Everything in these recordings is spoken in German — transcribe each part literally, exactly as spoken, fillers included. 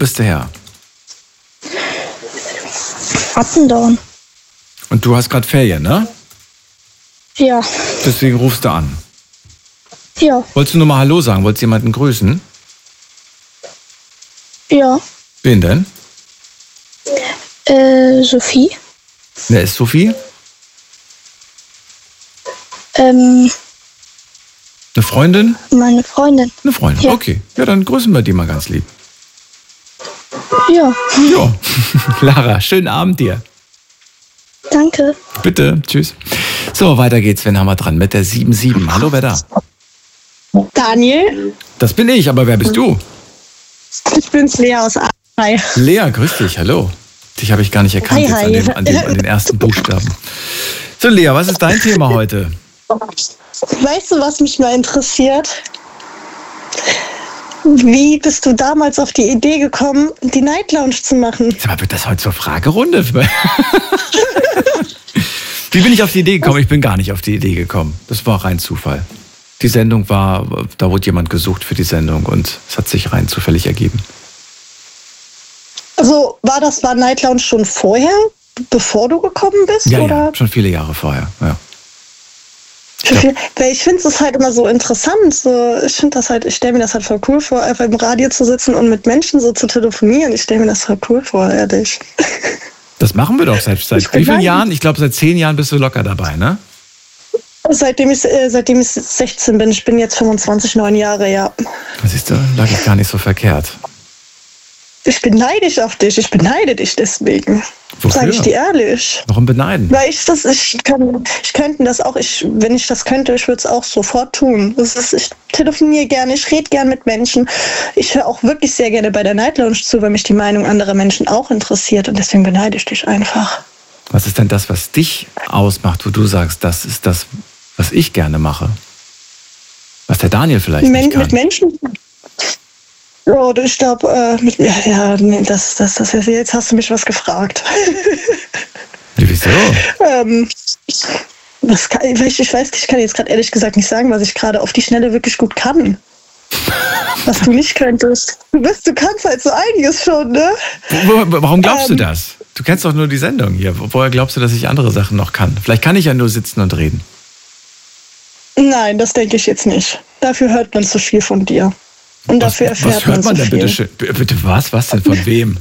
bist du her? Attendorn. Und du hast gerade Ferien, ne? Ja. Deswegen rufst du an. Ja. Wolltest du nur mal Hallo sagen? Wolltest du jemanden grüßen? Ja. Wen denn? Äh, Sophie. Wer ist Sophie? Ähm, Eine Freundin? meine Freundin. Eine Freundin, Ja. okay. Ja, dann grüßen wir die mal ganz lieb. Ja. Ja. Lara, schönen Abend dir. Danke. Bitte, tschüss. So, weiter geht's. Wen haben wir dran? Mit der sieben sieben. Hallo, wer da? Daniel, Das bin ich, aber wer bist du? ich bin's Lea aus A. Hi. Lea, grüß dich, hallo. Dich habe ich gar nicht erkannt Hi, jetzt an, hi. dem, an, dem, an den ersten Buchstaben. So, Lea, was ist dein Thema heute? Weißt du, was mich mal interessiert? Wie bist du damals auf die Idee gekommen, die Night Lounge zu machen? Sag mal, wird das heute zur Fragerunde? Wie bin ich auf die Idee gekommen? Ich bin gar nicht auf die Idee gekommen. Das war rein Zufall. Die Sendung war, da wurde jemand gesucht für die Sendung und es hat sich rein zufällig ergeben. Also war das war Night Lounge schon vorher, bevor du gekommen bist? Ja, oder? ja, schon viele Jahre vorher. Ja. Ich, glaub, weil ich finde es halt immer so interessant. So, ich finde das halt, ich stelle mir das halt voll cool vor, einfach im Radio zu sitzen und mit Menschen so zu telefonieren. Ich stelle mir das voll cool vor, ehrlich. Das machen wir doch seit, seit Ich wie vielen bin Jahren? Ich glaube, seit zehn Jahren bist du locker dabei, ne? Seitdem ich, äh, seitdem ich sechzehn bin, ich bin jetzt fünfundzwanzig, neun Jahre, ja. Siehst du, lag ich gar nicht so verkehrt. Ich bin neidisch auf dich, ich beneide dich deswegen. Wofür? Sag ich dir ehrlich. Warum beneiden? Weil ich das, ich kann, ich könnte das auch, ich, wenn ich das könnte, ich würde es auch sofort tun. Das ist, ich telefoniere gerne, ich rede gerne mit Menschen. Ich höre auch wirklich sehr gerne bei der Night Lounge zu, weil mich die Meinung anderer Menschen auch interessiert und deswegen beneide ich dich einfach. Was ist denn das, was dich ausmacht, wo du sagst, das ist das, was ich gerne mache? Was der Daniel vielleicht Men nicht kann. Mit Menschen. Ja, ich glaube, äh, mit ja, ja, nee, das, das, das jetzt hast du mich was gefragt. Ja, wieso? ähm, was kann, ich, ich weiß, ich kann jetzt gerade ehrlich gesagt nicht sagen, was ich gerade auf die Schnelle wirklich gut kann. Was du nicht könntest. Du bist, du kannst halt so einiges schon, ne? Wo, wo, warum glaubst Ähm, du das? Du kennst doch nur die Sendung hier. Woher glaubst du, dass ich andere Sachen noch kann? Vielleicht kann ich ja nur sitzen und reden. Nein, das denke ich jetzt nicht. Dafür hört man zu viel von dir. Und Was, dafür erfährt was hört man man so denn viel. bitte schön? B- Bitte was? Was denn von wem?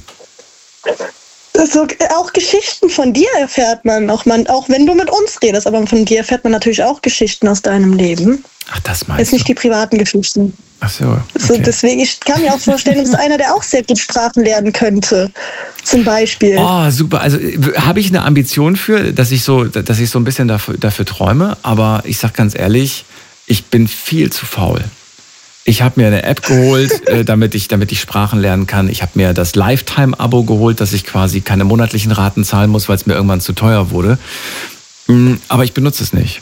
So, auch Geschichten von dir erfährt man auch, man, auch wenn du mit uns redest. Aber von dir erfährt man natürlich auch Geschichten aus deinem Leben. Ach, das meinst Jetzt nicht die du? privaten Geschichten. Ach so, So, okay. deswegen, ich kann mir auch vorstellen, du bist einer, der auch sehr gut Sprachen lernen könnte. Zum Beispiel. Oh, super. Also äh, habe ich eine Ambition für, dass ich so, dass ich so ein bisschen dafür, dafür träume. Aber ich sag ganz ehrlich, ich bin viel zu faul. Ich habe mir eine App geholt, äh, damit ich, damit ich Sprachen lernen kann. Ich habe mir das Lifetime-Abo geholt, dass ich quasi keine monatlichen Raten zahlen muss, weil es mir irgendwann zu teuer wurde. Mm, aber ich benutze es nicht.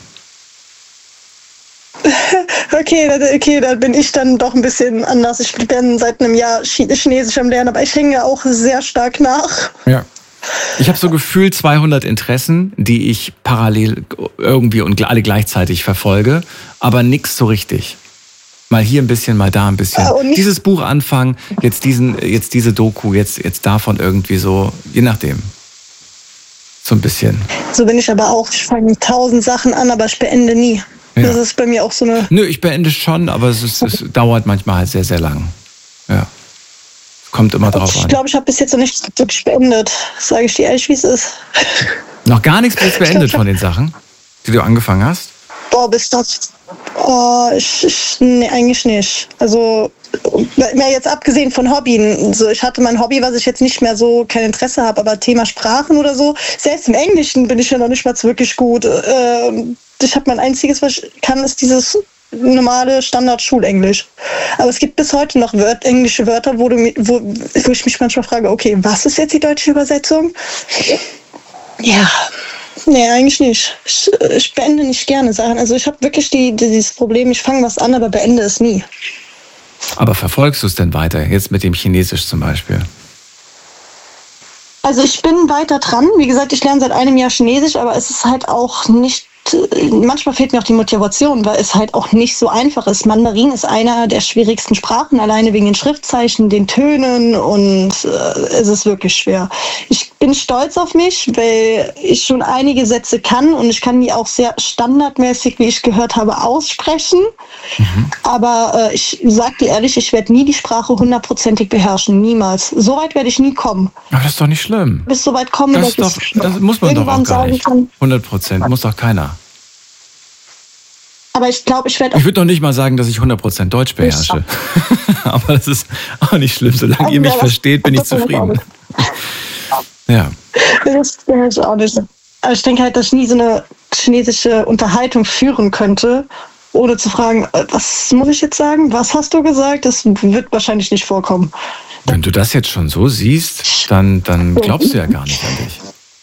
Okay, dann- okay, dann bin ich dann doch ein bisschen anders. Ich bin seit einem Jahr Chi- Chinesisch am Lernen, aber ich hänge auch sehr stark nach. Ja. Ich habe so gefühlt zweihundert Interessen, die ich parallel irgendwie und alle gleichzeitig verfolge, aber nix so richtig. Mal hier ein bisschen, mal da ein bisschen. Ah, und nicht- Dieses Buch anfangen, jetzt diesen, jetzt diese Doku, jetzt, jetzt davon irgendwie so, je nachdem. So ein bisschen. So bin ich aber auch. Ich fange tausend Sachen an, aber ich beende nie. Ja. Das ist bei mir auch so eine. Nö, ich beende schon, aber es, ist, es dauert manchmal halt sehr, sehr lang. Ja. Kommt immer drauf Ich an. glaube, ich habe bis jetzt noch nicht wirklich beendet. Sage ich dir ehrlich, wie es ist. Noch gar nichts bis beendet ich hab- von den Sachen, die du angefangen hast? Boah, bis das. Oh, ich, ich, nee, eigentlich nicht. Also, mehr jetzt abgesehen von Hobbyen. So, ich hatte mein Hobby, was ich jetzt nicht mehr so kein Interesse habe, aber Thema Sprachen oder so. Selbst im Englischen bin ich ja noch nicht mal wirklich gut. Ähm, ich habe mein einziges, was ich kann, ist dieses normale Standard-Schulenglisch. Aber es gibt bis heute noch Wört, englische Wörter, wo, du, mi- wo, wo ich mich manchmal frage, okay, was ist jetzt die deutsche Übersetzung? Ja. Nee, eigentlich nicht. Ich, ich beende nicht gerne Sachen. Also ich habe wirklich die, dieses Problem, ich fange was an, aber beende es nie. Aber verfolgst du es denn weiter? Jetzt mit dem Chinesisch zum Beispiel. Also ich bin weiter dran. Wie gesagt, ich lerne seit einem Jahr Chinesisch, aber es ist halt auch nicht manchmal fehlt mir auch die Motivation, weil es halt auch nicht so einfach ist. Mandarin ist einer der schwierigsten Sprachen, alleine wegen den Schriftzeichen, den Tönen und äh, es ist wirklich schwer. Ich bin stolz auf mich, weil ich schon einige Sätze kann und ich kann die auch sehr standardmäßig, wie ich gehört habe, aussprechen. Mhm. Aber äh, ich sag dir ehrlich, ich werde nie die Sprache hundertprozentig beherrschen, niemals. So weit werde ich nie kommen. Aber das ist doch nicht schlimm. Bis so weit kommen, das, dass doch, ich das muss man doch auch gar nicht. Kann. hundert Prozent muss doch keiner. Aber ich glaube, ich werde... Ich würde noch nicht mal sagen, dass ich hundert Prozent Deutsch beherrsche. Aber das ist auch nicht schlimm. Solange ihr mich versteht, bin ich zufrieden. Ja. Das ist auch nicht. Aber ich denke halt, dass ich nie so eine chinesische Unterhaltung führen könnte, ohne zu fragen, was muss ich jetzt sagen? Was hast du gesagt? Das wird wahrscheinlich nicht vorkommen. Wenn du das jetzt schon so siehst, dann, dann glaubst du ja gar nicht an dich.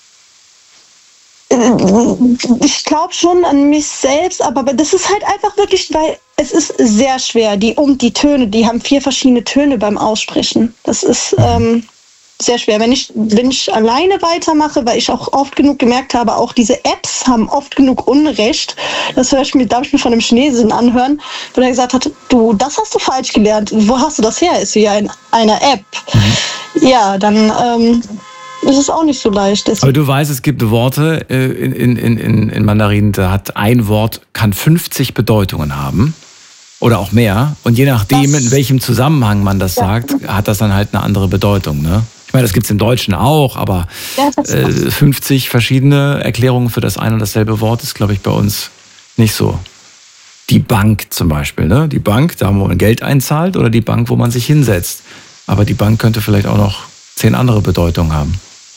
Ich glaube schon an mich selbst, aber das ist halt einfach wirklich, weil es ist sehr schwer. Die um die Töne, die haben vier verschiedene Töne beim Aussprechen. Das ist ähm, sehr schwer. Wenn ich, wenn ich alleine weitermache, weil ich auch oft genug gemerkt habe, auch diese Apps haben oft genug Unrecht. Das höre ich mir, darf ich mir von einem Chinesen anhören, wo er gesagt hat, du, das hast du falsch gelernt. Wo hast du das her? Ist ja in einer App. Mhm. Ja, dann ähm, ist es auch nicht so leicht. Deswegen. Aber du weißt, es gibt Worte äh, in, in, in, in Mandarin, da hat ein Wort, kann fünfzig Bedeutungen haben. Oder auch mehr. Und je nachdem, das, in welchem Zusammenhang man das ja. sagt, hat das dann halt eine andere Bedeutung, ne? Ich meine, das gibt es im Deutschen auch, aber ja, äh, fünfzig verschiedene Erklärungen für das ein und dasselbe Wort ist, glaube ich, bei uns nicht so. Die Bank zum Beispiel, ne? Die Bank, da wo man Geld einzahlt, oder die Bank, wo man sich hinsetzt. Aber die Bank könnte vielleicht auch noch zehn andere Bedeutungen haben.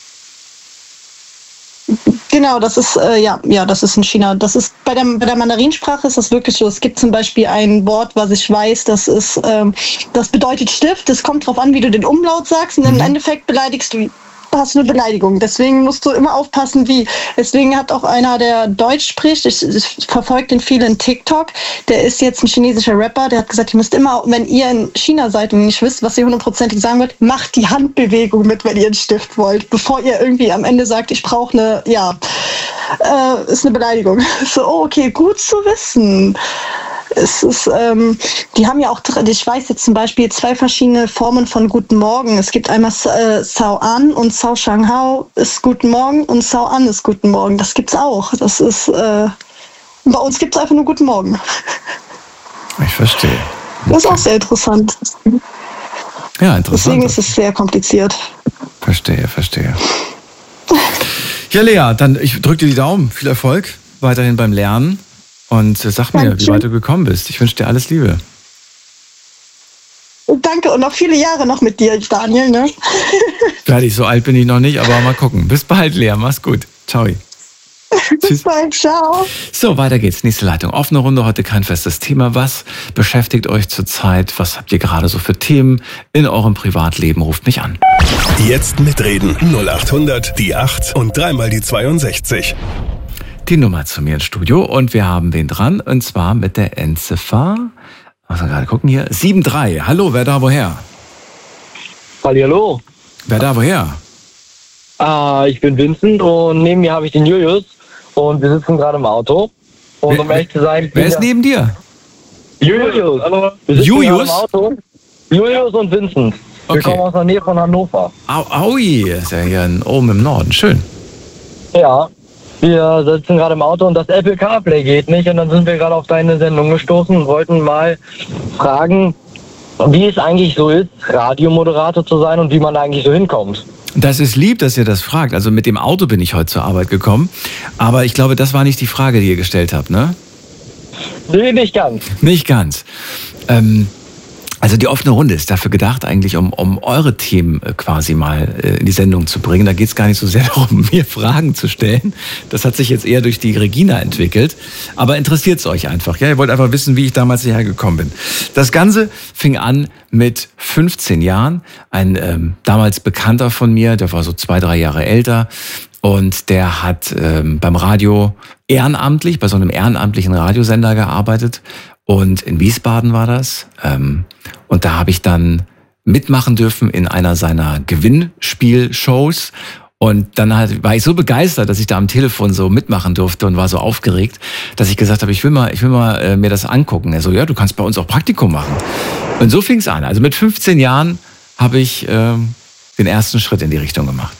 Genau, das ist äh, ja, ja, das ist in China. Das ist bei der bei der Mandarinsprache ist das wirklich so. Es gibt zum Beispiel ein Wort, was ich weiß, das ist, ähm, das bedeutet Stift. Das kommt drauf an, wie du den Umlaut sagst, und im Endeffekt beleidigst du. Hast eine Beleidigung. Deswegen musst du immer aufpassen, wie. Deswegen hat auch einer, der Deutsch spricht, ich, ich verfolge den viel in TikTok, der ist jetzt ein chinesischer Rapper, der hat gesagt, ihr müsst immer, wenn ihr in China seid und nicht wisst, was ihr hundertprozentig sagen wollt, macht die Handbewegung mit, wenn ihr einen Stift wollt, bevor ihr irgendwie am Ende sagt, ich brauche eine, ja, äh, ist eine Beleidigung. So, oh, okay, gut zu wissen. Es ist, ähm, die haben ja auch, ich weiß jetzt zum Beispiel zwei verschiedene Formen von Guten Morgen. Es gibt einmal äh, Sao An und Sao Shang Hao ist Guten Morgen und Sao An ist Guten Morgen. Das gibt's auch. Das ist, äh, bei uns gibt's einfach nur Guten Morgen. Ich verstehe. Okay. Das ist auch sehr interessant. Ja, interessant. Deswegen ist es sehr kompliziert. Verstehe, verstehe. Ja, Lea, dann ich drücke dir die Daumen. Viel Erfolg weiterhin beim Lernen. Und sag mir, wie weit du gekommen bist. Ich wünsche dir alles Liebe. Danke und noch viele Jahre noch mit dir, Daniel. Ne? Fertig, so alt bin ich noch nicht, aber mal gucken. Bis bald, Lea. Mach's gut. Ciao. Bis bald, ciao. So, weiter geht's. Nächste Leitung. Offene Runde, heute kein festes Thema. Was beschäftigt euch zurzeit? Was habt ihr gerade so für Themen in eurem Privatleben? Ruft mich an. Jetzt mitreden. null acht hundert, die acht und dreimal die zweiundsechzig. Die Nummer zu mir ins Studio und wir haben wen dran, und zwar mit der Endziffer, muss man gerade gucken hier, sieben drei. Hallo, wer da woher? Hallihallo. Wer da woher? Ah, ich bin Vincent und neben mir habe ich den Julius und wir sitzen gerade im Auto. Und wer, um ehrlich zu sein... Wer ist neben dir? Julius. Hallo. Wir sitzen Julius? Im Auto. Julius und Vincent. Wir okay. kommen aus der Nähe von Hannover. Au, aui, ist ja hier oben im Norden. Schön. Ja. Wir sitzen gerade im Auto und das Apple CarPlay geht nicht, und dann sind wir gerade auf deine Sendung gestoßen und wollten mal fragen, wie es eigentlich so ist, Radiomoderator zu sein und wie man da eigentlich so hinkommt. Das ist lieb, dass ihr das fragt. Also mit dem Auto bin ich heute zur Arbeit gekommen, aber ich glaube, das war nicht die Frage, die ihr gestellt habt, ne? Nee, nicht ganz. Nicht ganz. Ähm, Also die offene Runde ist dafür gedacht, eigentlich um, um eure Themen quasi mal in die Sendung zu bringen. Da geht es gar nicht so sehr darum, mir Fragen zu stellen. Das hat sich jetzt eher durch die Regina entwickelt. Aber interessiert es euch einfach. Ja? Ihr wollt einfach wissen, wie ich damals hierher gekommen bin. Das Ganze fing an mit fünfzehn Jahren. Ein ähm, damals Bekannter von mir, der war so zwei, drei Jahre älter. Und der hat ähm, beim Radio ehrenamtlich, bei so einem ehrenamtlichen Radiosender gearbeitet. Und in Wiesbaden war das. Ähm, und da habe ich dann mitmachen dürfen in einer seiner Gewinnspielshows. Und dann halt, war ich so begeistert, dass ich da am Telefon so mitmachen durfte und war so aufgeregt, dass ich gesagt habe, ich will mal, ich will mal äh, mir das angucken. Er so, ja, du kannst bei uns auch Praktikum machen. Und so fing es an. Also mit fünfzehn Jahren habe ich äh, den ersten Schritt in die Richtung gemacht.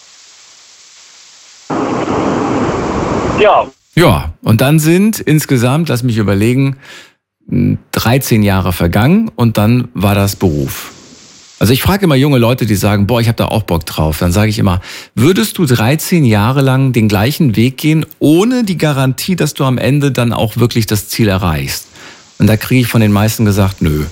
Ja. Ja, und dann sind insgesamt, lass mich überlegen, dreizehn Jahre vergangen und dann war das Beruf. Also ich frage immer junge Leute, die sagen, boah, ich habe da auch Bock drauf. Dann sage ich immer, würdest du dreizehn Jahre lang den gleichen Weg gehen, ohne die Garantie, dass du am Ende dann auch wirklich das Ziel erreichst? Und da kriege ich von den meisten gesagt, nö.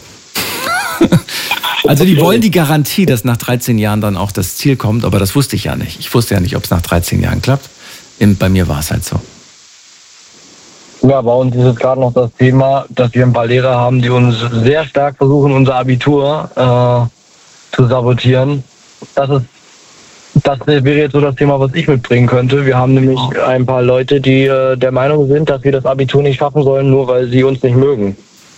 Also die wollen die Garantie, dass nach dreizehn Jahren dann auch das Ziel kommt, aber das wusste ich ja nicht. Ich wusste ja nicht, ob es nach dreizehn Jahren klappt. Bei mir war es halt so. Ja, bei uns ist es gerade noch das Thema, dass wir ein paar Lehrer haben, die uns sehr stark versuchen, unser Abitur äh, zu sabotieren. Das ist, das wäre jetzt so das Thema, was ich mitbringen könnte. Wir haben nämlich ein paar Leute, die äh, der Meinung sind, dass wir das Abitur nicht schaffen sollen, nur weil sie uns nicht mögen.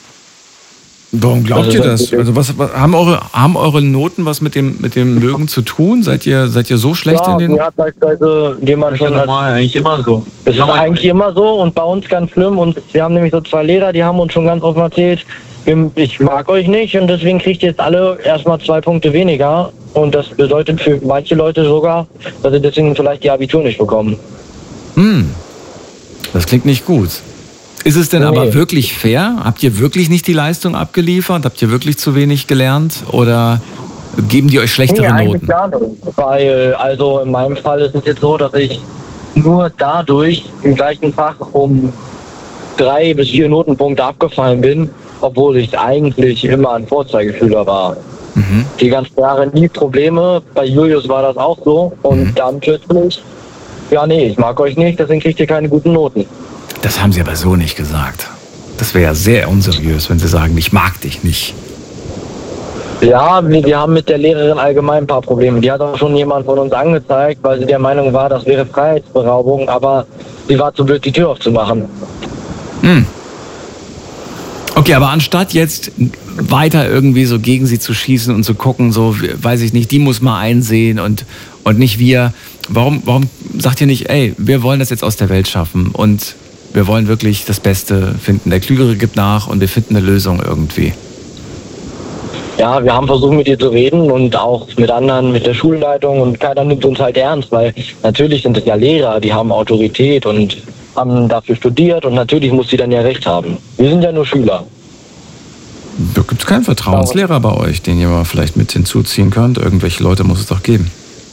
Warum glaubt also, ihr das? Also was, was haben eure haben eure Noten was mit dem mit dem Mögen zu tun? Seid ihr seid ihr so schlecht ja, in den? Ja, beispielsweise jemand schon normal, eigentlich immer so. Das ist eigentlich immer so und bei uns ganz schlimm und wir haben nämlich so zwei Lehrer, die haben uns schon ganz offen erzählt, ich mag euch nicht und deswegen kriegt ihr jetzt alle erstmal zwei Punkte weniger und das bedeutet für manche Leute sogar, dass sie deswegen vielleicht die Abitur nicht bekommen. Hm, das klingt nicht gut. Ist es denn nee. aber wirklich fair? Habt ihr wirklich nicht die Leistung abgeliefert? Habt ihr wirklich zu wenig gelernt? Oder geben die euch schlechtere nee, Noten? Gar nicht. Weil, also in meinem Fall ist es jetzt so, dass ich nur dadurch im gleichen Fach um drei bis vier Notenpunkte abgefallen bin, obwohl ich eigentlich immer ein Vorzeigeschüler war. Mhm. Die ganzen Jahre nie Probleme. Bei Julius war das auch so. Und mhm. dann plötzlich, ja nee, ich mag euch nicht, deswegen kriegt ihr keine guten Noten. Das haben sie aber so nicht gesagt. Das wäre ja sehr unseriös, wenn sie sagen, ich mag dich nicht. Ja, wir, wir haben mit der Lehrerin allgemein ein paar Probleme. Die hat auch schon jemand von uns angezeigt, weil sie der Meinung war, das wäre Freiheitsberaubung, aber sie war zu blöd, die Tür aufzumachen. Hm. Okay, aber anstatt jetzt weiter irgendwie so gegen sie zu schießen und zu gucken, so, weiß ich nicht, die muss mal einsehen und, und nicht wir, warum, warum sagt ihr nicht, ey, wir wollen das jetzt aus der Welt schaffen und wir wollen wirklich das Beste finden. Der Klügere gibt nach und wir finden eine Lösung irgendwie. Ja, wir haben versucht mit ihr zu reden und auch mit anderen, mit der Schulleitung und keiner nimmt uns halt ernst, weil natürlich sind es ja Lehrer, die haben Autorität und haben dafür studiert und natürlich muss sie dann ja recht haben. Wir sind ja nur Schüler. Da gibt es keinen Vertrauenslehrer bei euch, den ihr mal vielleicht mit hinzuziehen könnt. Irgendwelche Leute muss es doch geben.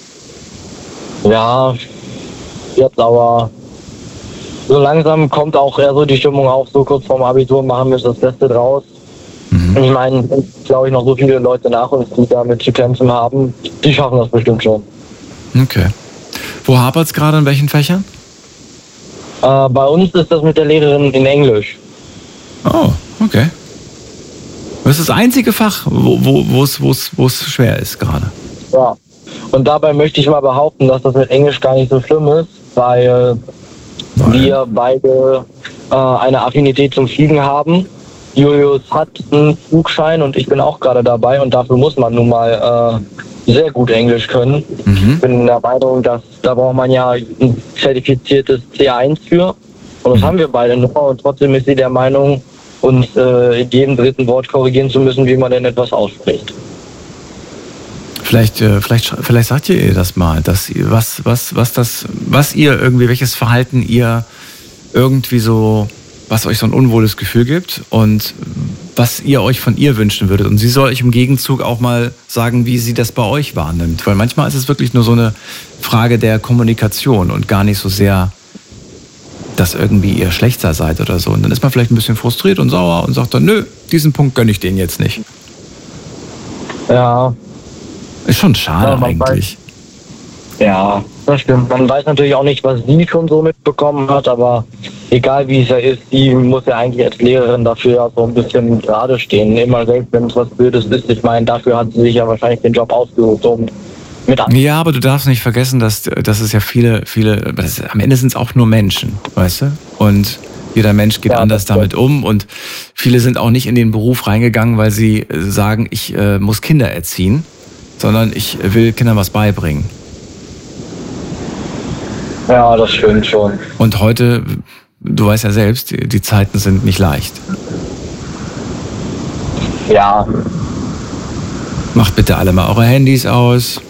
Ja, jetzt aber so langsam kommt auch eher so die Stimmung auf, so kurz vorm Abitur machen wir das Beste draus. Mhm. Ich meine, glaube ich, noch so viele Leute nach uns, die damit zu kämpfen haben, die schaffen das bestimmt schon. Okay. Wo hapert es gerade, in welchen Fächern? Äh, bei uns ist das mit der Lehrerin in Englisch. Oh, okay. Das ist das einzige Fach, wo, wo, wo, es, wo, es, wo es schwer ist gerade. Ja. Und dabei möchte ich mal behaupten, dass das mit Englisch gar nicht so schlimm ist, weil Nein. wir beide äh, eine Affinität zum Fliegen haben. Julius hat einen Flugschein und ich bin auch gerade dabei und dafür muss man nun mal äh, sehr gut Englisch können. Mhm. Ich bin der Meinung, dass da braucht man ja ein zertifiziertes C eins für und das mhm. haben wir beide noch und trotzdem ist sie der Meinung, uns äh, in jedem dritten Wort korrigieren zu müssen, wie man denn etwas ausspricht. Vielleicht, äh, vielleicht, vielleicht sagt ihr ihr das mal, dass ihr, was, was, was das, was ihr irgendwie, welches Verhalten ihr irgendwie so, was euch so ein unwohles Gefühl gibt und was ihr euch von ihr wünschen würdet. Und sie soll euch im Gegenzug auch mal sagen, wie sie das bei euch wahrnimmt. Weil manchmal ist es wirklich nur so eine Frage der Kommunikation und gar nicht so sehr, dass irgendwie ihr schlechter seid oder so. Und dann ist man vielleicht ein bisschen frustriert und sauer und sagt dann, nö, diesen Punkt gönne ich denen jetzt nicht. Ja. Ist schon schade ja, eigentlich. Weiß, ja, das stimmt. Man weiß natürlich auch nicht, was sie schon so mitbekommen hat, aber egal wie es ja ist, sie muss ja eigentlich als Lehrerin dafür ja so ein bisschen gerade stehen. Immer selbst, wenn es was Blödes ist. Ich meine, dafür hat sie sich ja wahrscheinlich den Job ausgesucht. Um mit ja, aber du darfst nicht vergessen, dass, dass es ja viele, viele, das, am Ende sind es auch nur Menschen, weißt du? Und jeder Mensch geht ja, anders damit um und viele sind auch nicht in den Beruf reingegangen, weil sie sagen, ich äh, muss Kinder erziehen, sondern ich will Kindern was beibringen. Ja, das stimmt schon. Und heute, du weißt ja selbst, die, die Zeiten sind nicht leicht. Ja. Macht bitte alle mal eure Handys aus.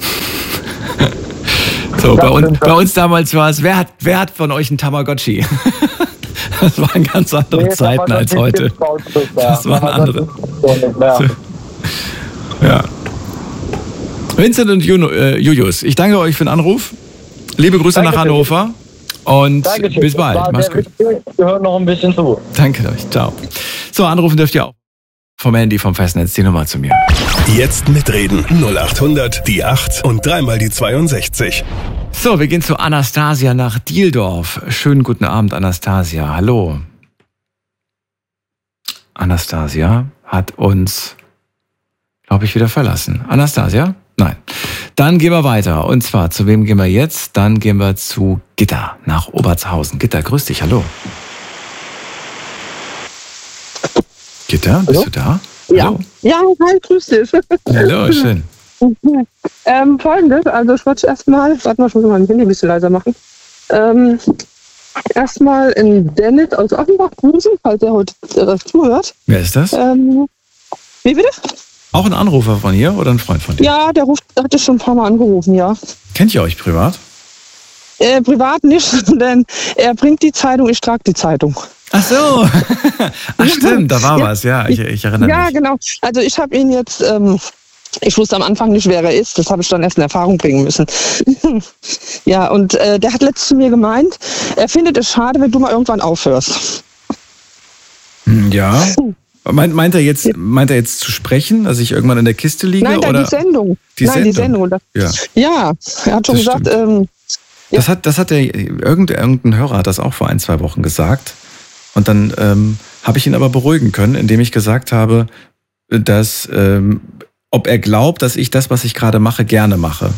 So, bei uns, bei uns damals war es, wer hat, wer hat von euch einen Tamagotchi? Das waren ganz andere nee, Zeiten als heute. Das waren andere. Ja. Vincent und Juno, äh, Julius, ich danke euch für den Anruf. Liebe Grüße Dankeschön. Nach Hannover und Dankeschön. Bis bald. Mach's gut. Wir hören noch ein bisschen zu. Danke euch. Ciao. So, anrufen dürft ihr auch. Vom Handy, vom Festnetz, die Nummer zu mir. Jetzt mitreden. null acht hundert, die acht und dreimal die zweiundsechzig. So, wir gehen zu Anastasia nach Dieldorf. Schönen guten Abend, Anastasia. Hallo. Anastasia hat uns, glaube ich, wieder verlassen. Anastasia? Nein. Dann gehen wir weiter. Und zwar, zu wem gehen wir jetzt? Dann gehen wir zu Gitta nach Obertshausen. Gitta, grüß dich. Hallo. Gitta, bist Hallo? Du da? Ja. Hallo. Ja, hi, grüß dich. Hallo, schön. ähm, Folgendes, also ich wollte erstmal, warte mal, ich muss mal mein Handy ein bisschen leiser machen. Ähm, erstmal in Dennis aus Offenbach grüßen, falls er heute äh, zuhört. Wer ist das? Ähm, wie bitte? Auch ein Anrufer von hier oder ein Freund von dir? Ja, der ruft, der hat dich schon ein paar Mal angerufen, ja. Kennt ihr euch privat? Äh, privat nicht, denn er bringt die Zeitung, ich trage die Zeitung. Ach so, ach stimmt, da war ja, was, ja, ich, ich erinnere ja, mich. Ja, genau. Also ich habe ihn jetzt, ähm, ich wusste am Anfang nicht, wer er ist, das habe ich dann erst in Erfahrung bringen müssen. Ja, und äh, der hat letztens zu mir gemeint, er findet es schade, wenn du mal irgendwann aufhörst. Ja, meint, meint, er jetzt, meint er jetzt zu sprechen, dass ich irgendwann in der Kiste liege? Nein, oder? die Sendung. Die Nein, Sendung. die Sendung. Das, ja. ja, er hat schon das gesagt, ähm, ja. Das hat, das hat der, irgendein, irgendein Hörer hat das auch vor ein, zwei Wochen gesagt. Und dann ähm, habe ich ihn aber beruhigen können, indem ich gesagt habe, dass, ähm, ob er glaubt, dass ich das, was ich gerade mache, gerne mache.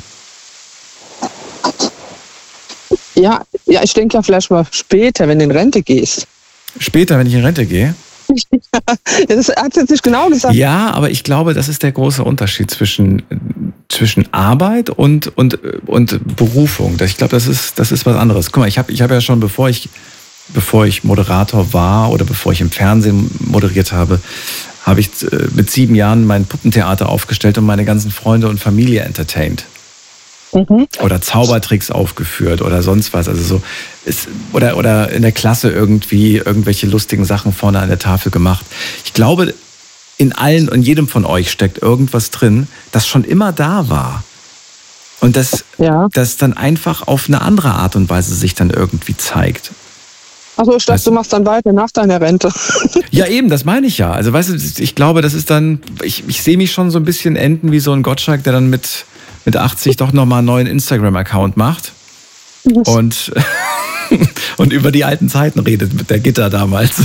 Ja, ja, ich denke ja vielleicht mal später, wenn du in Rente gehst. Später, wenn ich in Rente gehe? Das hat jetzt nicht genau gesagt. Ja, aber ich glaube, das ist der große Unterschied zwischen, zwischen Arbeit und, und, und Berufung. Ich glaube, das ist, das ist was anderes. Guck mal, ich habe ich hab ja schon, bevor ich bevor ich Moderator war oder bevor ich im Fernsehen moderiert habe, habe ich mit sieben Jahren mein Puppentheater aufgestellt und meine ganzen Freunde und Familie entertained. Mhm. Oder Zaubertricks aufgeführt oder sonst was. Also so ist, oder, oder in der Klasse irgendwie irgendwelche lustigen Sachen vorne an der Tafel gemacht. Ich glaube, in allen und jedem von euch steckt irgendwas drin, das schon immer da war. Und das, ja. das dann einfach auf eine andere Art und Weise sich dann irgendwie zeigt. Achso, ich dachte, weißt du, du machst dann weiter nach deiner Rente. Ja, eben, das meine ich ja. Also weißt du, ich glaube, das ist dann, ich, ich sehe mich schon so ein bisschen enden wie so ein Gottschalk, der dann mit, mit achtzig doch nochmal einen neuen Instagram-Account macht und, und über die alten Zeiten redet mit der Gitta damals.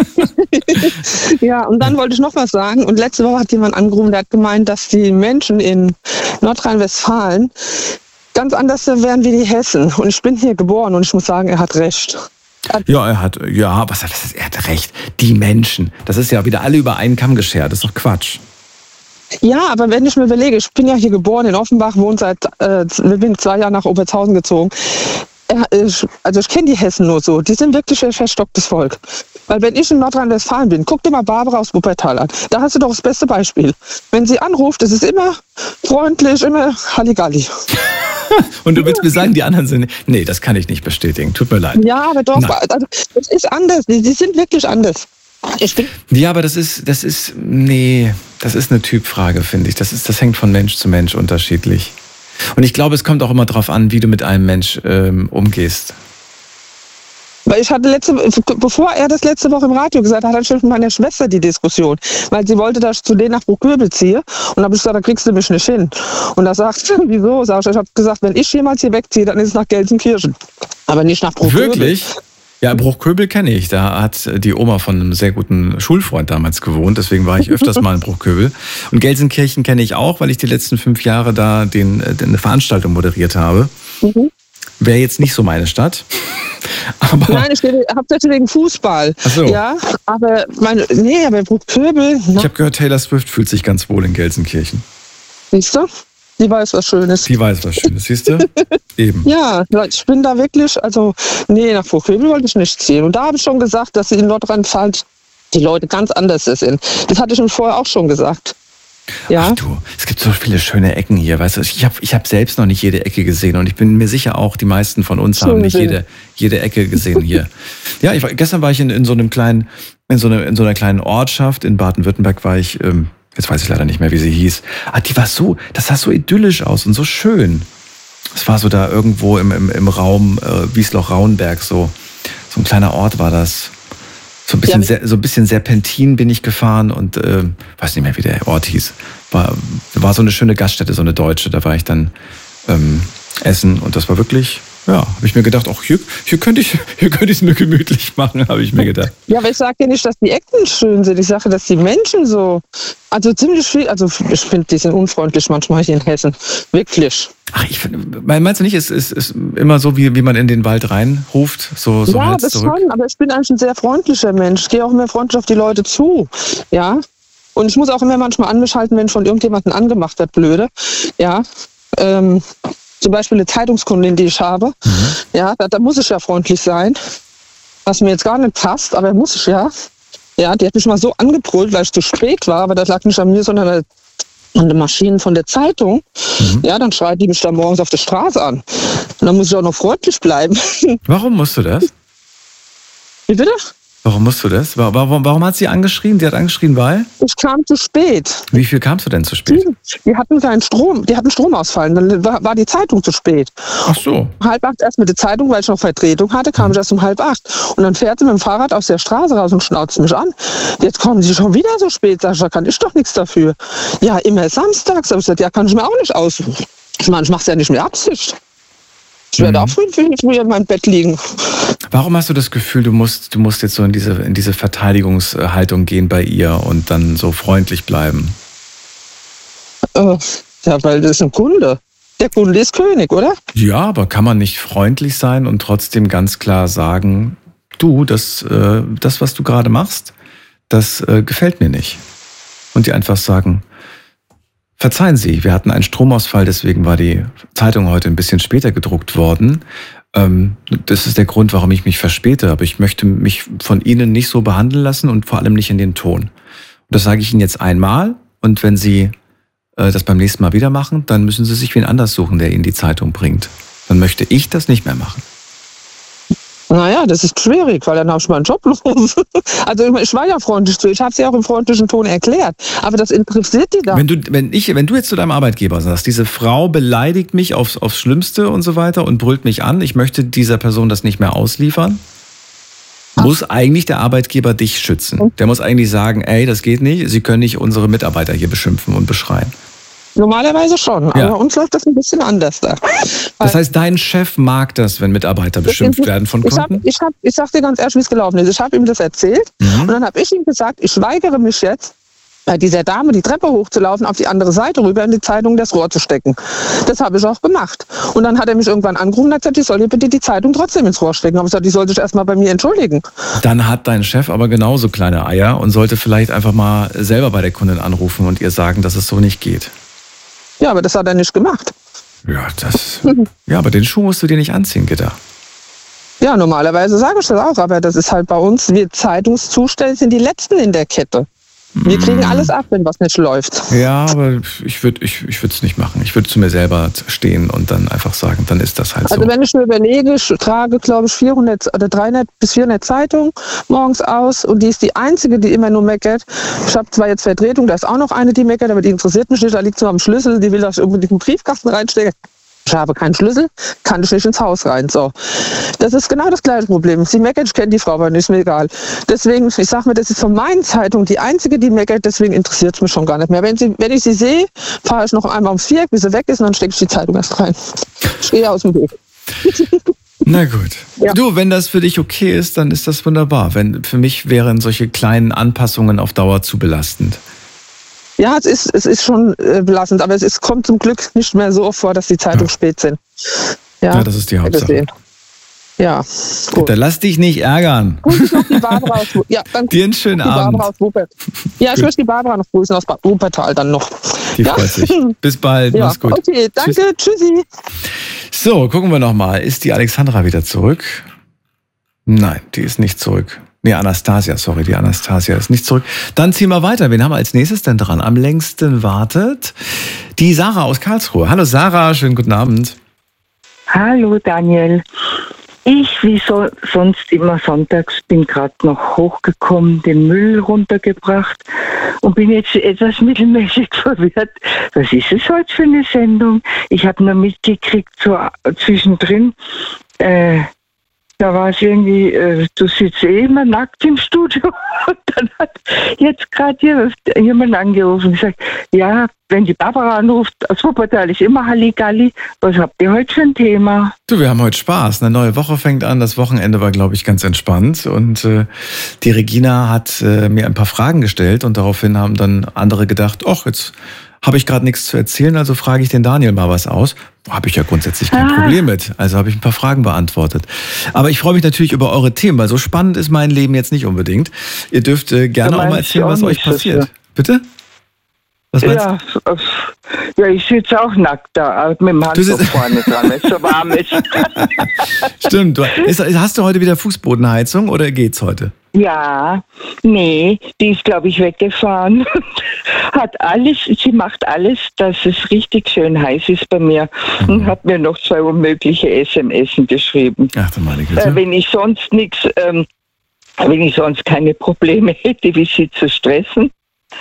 Ja, und dann wollte ich noch was sagen. Und letzte Woche hat jemand angerufen, der hat gemeint, dass die Menschen in Nordrhein-Westfalen ganz anders wären wie die Hessen. Und ich bin hier geboren und ich muss sagen, er hat recht. Ja, er hat, ja, was heißt das? Er hat recht. Die Menschen, das ist ja wieder alle über einen Kamm geschert. Das ist doch Quatsch. Ja, aber wenn ich mir überlege, ich bin ja hier geboren in Offenbach, wohne seit, äh, bin zwei Jahre nach Obertshausen gezogen. Also ich kenne die Hessen nur so. Die sind wirklich ein verstocktes Volk. Weil wenn ich in Nordrhein-Westfalen bin, guck dir mal Barbara aus Wuppertal an. Da hast du doch das beste Beispiel. Wenn sie anruft, ist es immer freundlich, immer Halligalli. Und du willst mir sagen, die anderen sind... Nee, das kann ich nicht bestätigen. Tut mir leid. Ja, aber doch, also, das ist anders. Die, die sind wirklich anders. Ich bin ja, aber das ist, das ist... Nee, das ist eine Typfrage, finde ich. Das ist, das hängt von Mensch zu Mensch unterschiedlich. Und ich glaube, es kommt auch immer darauf an, wie du mit einem Mensch ähm, umgehst. Weil ich hatte letzte, bevor er das letzte Woche im Radio gesagt hat, hatte ich mit meiner Schwester die Diskussion. Weil sie wollte, dass ich zu denen nach Bruchköbel ziehe. Und da habe ich gesagt, da kriegst du mich nicht hin. Und da sagt sie, wieso? Sag ich, ich habe gesagt, wenn ich jemals hier wegziehe, dann ist es nach Gelsenkirchen. Aber nicht nach Bruchköbel. Wirklich? Ja, Bruchköbel kenne ich. Da hat die Oma von einem sehr guten Schulfreund damals gewohnt. Deswegen war ich öfters mal in Bruchköbel. Und Gelsenkirchen kenne ich auch, weil ich die letzten fünf Jahre da den, eine Veranstaltung moderiert habe. Mhm. Wäre jetzt nicht so meine Stadt. Aber nein, ich habe hauptsächlich wegen Fußball. Ach so. Ja, aber meine, nee, aber Bruchköbel. Ich habe gehört, Taylor Swift fühlt sich ganz wohl in Gelsenkirchen. Siehst du? Die weiß was Schönes. Die weiß was Schönes, siehst du? Eben. Ja, ich bin da wirklich, also, nee, nach Vogtwedel wollte ich nicht ziehen. Und da habe ich schon gesagt, dass in Nordrhein-Westfalen die Leute ganz anders sind. Das hatte ich schon vorher auch schon gesagt. Ja. Ach du, es gibt so viele schöne Ecken hier, weißt du, ich habe ich hab selbst noch nicht jede Ecke gesehen und ich bin mir sicher auch, die meisten von uns haben nicht jede, jede Ecke gesehen hier. Ja, ich war, gestern war ich in, in so einem kleinen, in so, eine, in so einer kleinen Ortschaft in Baden-Württemberg war ich, ähm, jetzt weiß ich leider nicht mehr, wie sie hieß. Ah, die war so, das sah so idyllisch aus und so schön. Es war so da irgendwo im, im, im Raum äh, Wiesloch-Rauenberg, so, so ein kleiner Ort war das. So ein bisschen, ja. so ein bisschen Serpentin bin ich gefahren und äh, weiß nicht mehr, wie der Ort hieß. War, war so eine schöne Gaststätte, so eine deutsche. Da war ich dann ähm, essen und das war wirklich, ja, habe ich mir gedacht, auch hier, hier könnte ich hier könnte ich es mir gemütlich machen, habe ich mir gedacht. Ja, aber ich sage ja nicht, dass die Ecken schön sind. Ich sage, dass die Menschen so, also ziemlich viel, also ich finde, die sind unfreundlich manchmal hier in Hessen. Wirklich. Ach, ich finde, meinst du nicht, es ist, ist immer so, wie, wie man in den Wald reinruft? So, so ja, das zurück? Schon, aber ich bin eigentlich ein sehr freundlicher Mensch. Ich gehe auch immer freundlich auf die Leute zu. Ja. Und ich muss auch immer manchmal an mich halten, wenn von irgendjemandem angemacht wird, blöde. Ja. Ähm, zum Beispiel eine Zeitungskundin, die ich habe. Mhm. Ja, da, da muss ich ja freundlich sein. Was mir jetzt gar nicht passt, aber muss ich ja. Ja, die hat mich mal so angebrüllt, weil ich zu spät war, aber das lag nicht an mir, sondern an an den Maschinen von der Zeitung, mhm. ja, dann schreit die mich da morgens auf der Straße an. Und dann muss ich auch noch freundlich bleiben. Warum musst du das? Wie bitte? Warum musst du das? Warum, warum hat sie angeschrien? Die hat angeschrien, weil? Ich kam zu spät. Wie viel kamst du denn zu spät? Die, die hatten keinen Strom, die hatten Stromausfall. Dann war, war die Zeitung zu spät. Ach so. Halb acht erst mit der Zeitung, weil ich noch Vertretung hatte, kam mhm. ich erst um halb acht. Und dann fährt sie mit dem Fahrrad aus der Straße raus und schnauzt mich an. Jetzt kommen sie schon wieder so spät. Sag ich, da kann ich doch nichts dafür. Ja, immer samstags. Aber ich gesagt, ja, kann ich mir auch nicht aussuchen. Ich meine, ich mache es ja nicht mit Absicht. Ich werde mhm. auch früh, früh in meinem Bett liegen. Warum hast du das Gefühl, du musst, du musst jetzt so in diese, in diese Verteidigungshaltung gehen bei ihr und dann so freundlich bleiben? Äh, ja, weil das ist ein Kunde. Der Kunde ist König, oder? Ja, aber kann man nicht freundlich sein und trotzdem ganz klar sagen, du, das, äh, das was du gerade machst, das äh, gefällt mir nicht. Und dir einfach sagen, verzeihen Sie, wir hatten einen Stromausfall, deswegen war die Zeitung heute ein bisschen später gedruckt worden. Das ist der Grund, warum ich mich verspäte. Aber ich möchte mich von Ihnen nicht so behandeln lassen und vor allem nicht in den Ton. Und das sage ich Ihnen jetzt einmal. Und wenn Sie das beim nächsten Mal wieder machen, dann müssen Sie sich wen anders suchen, der Ihnen die Zeitung bringt. Dann möchte ich das nicht mehr machen. Naja, das ist schwierig, weil dann habe ich meinen Job los. Also ich war ja freundlich zu, ich habe es ja auch im freundlichen Ton erklärt. Aber das interessiert die da. Wenn du, wenn ich, wenn du jetzt zu deinem Arbeitgeber sagst, diese Frau beleidigt mich aufs, aufs Schlimmste und so weiter und brüllt mich an, ich möchte dieser Person das nicht mehr ausliefern, Ach. muss eigentlich der Arbeitgeber dich schützen. Der muss eigentlich sagen, ey, das geht nicht, Sie können nicht unsere Mitarbeiter hier beschimpfen und beschreien. Normalerweise schon, aber ja. Bei uns läuft das ein bisschen anders da. Das heißt, dein Chef mag das, wenn Mitarbeiter beschimpft werden von Kunden? Ich, hab, ich, hab, ich sag dir ganz ehrlich, wie es gelaufen ist. Ich habe ihm das erzählt mhm. und dann habe ich ihm gesagt, ich weigere mich jetzt, bei dieser Dame die Treppe hochzulaufen, auf die andere Seite rüber in die Zeitung das Rohr zu stecken. Das habe ich auch gemacht. Und dann hat er mich irgendwann angerufen und gesagt, ich soll ihr bitte die Zeitung trotzdem ins Rohr stecken. Aber ich gesagt, die soll sich erstmal bei mir entschuldigen. Dann hat dein Chef aber genauso kleine Eier und sollte vielleicht einfach mal selber bei der Kundin anrufen und ihr sagen, dass es so nicht geht. Ja, aber das hat er nicht gemacht. Ja, das. Ja, aber den Schuh musst du dir nicht anziehen, Gitta. Ja, normalerweise sage ich das auch, aber das ist halt bei uns, wir Zeitungszusteller sind die Letzten in der Kette. Wir kriegen alles ab, wenn was nicht läuft. Ja, aber ich würde ich, ich es nicht machen. Ich würde zu mir selber stehen und dann einfach sagen, dann ist das halt so. Also wenn ich mir überlege, ich trage, glaube ich, vierhundert oder dreihundert bis vierhundert Zeitungen morgens aus und die ist die einzige, die immer nur meckert. Ich habe zwar jetzt Vertretung, da ist auch noch eine, die meckert, aber die interessiert mich nicht, da liegt so am Schlüssel, die will, dass ich unbedingt einen Briefkasten reinstecke. Ich habe keinen Schlüssel, kann ich nicht ins Haus rein. So. Das ist genau das gleiche Problem. Sie meckert, ich kenne die Frau, aber nicht, ist mir egal. Deswegen, ich sage mir, das ist von meinen Zeitungen die einzige, die meckert, deswegen interessiert es mich schon gar nicht mehr. Wenn, sie, wenn ich sie sehe, fahre ich noch einmal ums Viereck, bis sie weg ist und dann stecke ich die Zeitung erst rein. Ich gehe aus dem Weg. Na gut. Ja. Du, wenn das für dich okay ist, dann ist das wunderbar. Wenn, für mich wären solche kleinen Anpassungen auf Dauer zu belastend. Ja, es ist, es ist schon äh, belastend, aber es ist, kommt zum Glück nicht mehr so oft vor, dass die Zeitungen ja. spät sind. Ja, ja, das ist die Hauptsache. Ja, gut. Dann lass dich nicht ärgern. Grüß noch die Barbara aus, ja, dann Dir einen schönen die Abend. Barbara aus Wuppertal. Ja, ich möchte die Barbara noch grüßen aus Bad Wuppertal dann noch. Die ja. freut sich. Bis bald, Ja, mach's gut. okay, danke, Tschüss. tschüssi. So, gucken wir nochmal. Ist die Alexandra wieder zurück? Nein, die ist nicht zurück. Nee, Anastasia, sorry, die Anastasia ist nicht zurück. Dann ziehen wir weiter. Wen haben wir als nächstes denn dran? Am längsten wartet die Sarah aus Karlsruhe. Hallo Sarah, schönen guten Abend. Hallo Daniel. Ich, wie so, sonst immer sonntags, bin gerade noch hochgekommen, den Müll runtergebracht und bin jetzt etwas mittelmäßig verwirrt. Was ist es heute für eine Sendung? Ich habe nur mitgekriegt, so zwischendrin, äh, da war es irgendwie, äh, du sitzt eh immer nackt im Studio. Und dann hat jetzt gerade hier jemand angerufen und gesagt, ja, wenn die Barbara anruft, aus Wuppertal ist immer Halligalli. Was habt ihr heute für ein Thema? Du, wir haben heute Spaß. Eine neue Woche fängt an. Das Wochenende war, glaube ich, ganz entspannt. Und äh, die Regina hat äh, mir ein paar Fragen gestellt und daraufhin haben dann andere gedacht, ach, jetzt habe ich gerade nichts zu erzählen, also frage ich den Daniel mal was aus. Habe ich ja grundsätzlich kein Ah. Problem mit. Also habe ich ein paar Fragen beantwortet. Aber ich freue mich natürlich über eure Themen, weil so spannend ist mein Leben jetzt nicht unbedingt. Ihr dürft äh, gerne Du auch mal meinst erzählen, auch was euch nicht, dass passiert. wir- Bitte? Was meinst Ja, äh, ja, ich sitze auch nackt da, äh, mit dem Handtuch sitzt- vorne dran, wenn es so warm ist. du? Stimmt. Du, ist, hast du heute wieder Fußbodenheizung oder geht's heute? Ja, nee, die ist, glaube ich, weggefahren. Hat alles, sie macht alles, dass es richtig schön heiß ist bei mir und hat mir noch zwei unmögliche S M S geschrieben. Ach du meine Güte. Äh, wenn ich sonst nichts, ähm, wenn ich sonst keine Probleme hätte, wie sie zu stressen,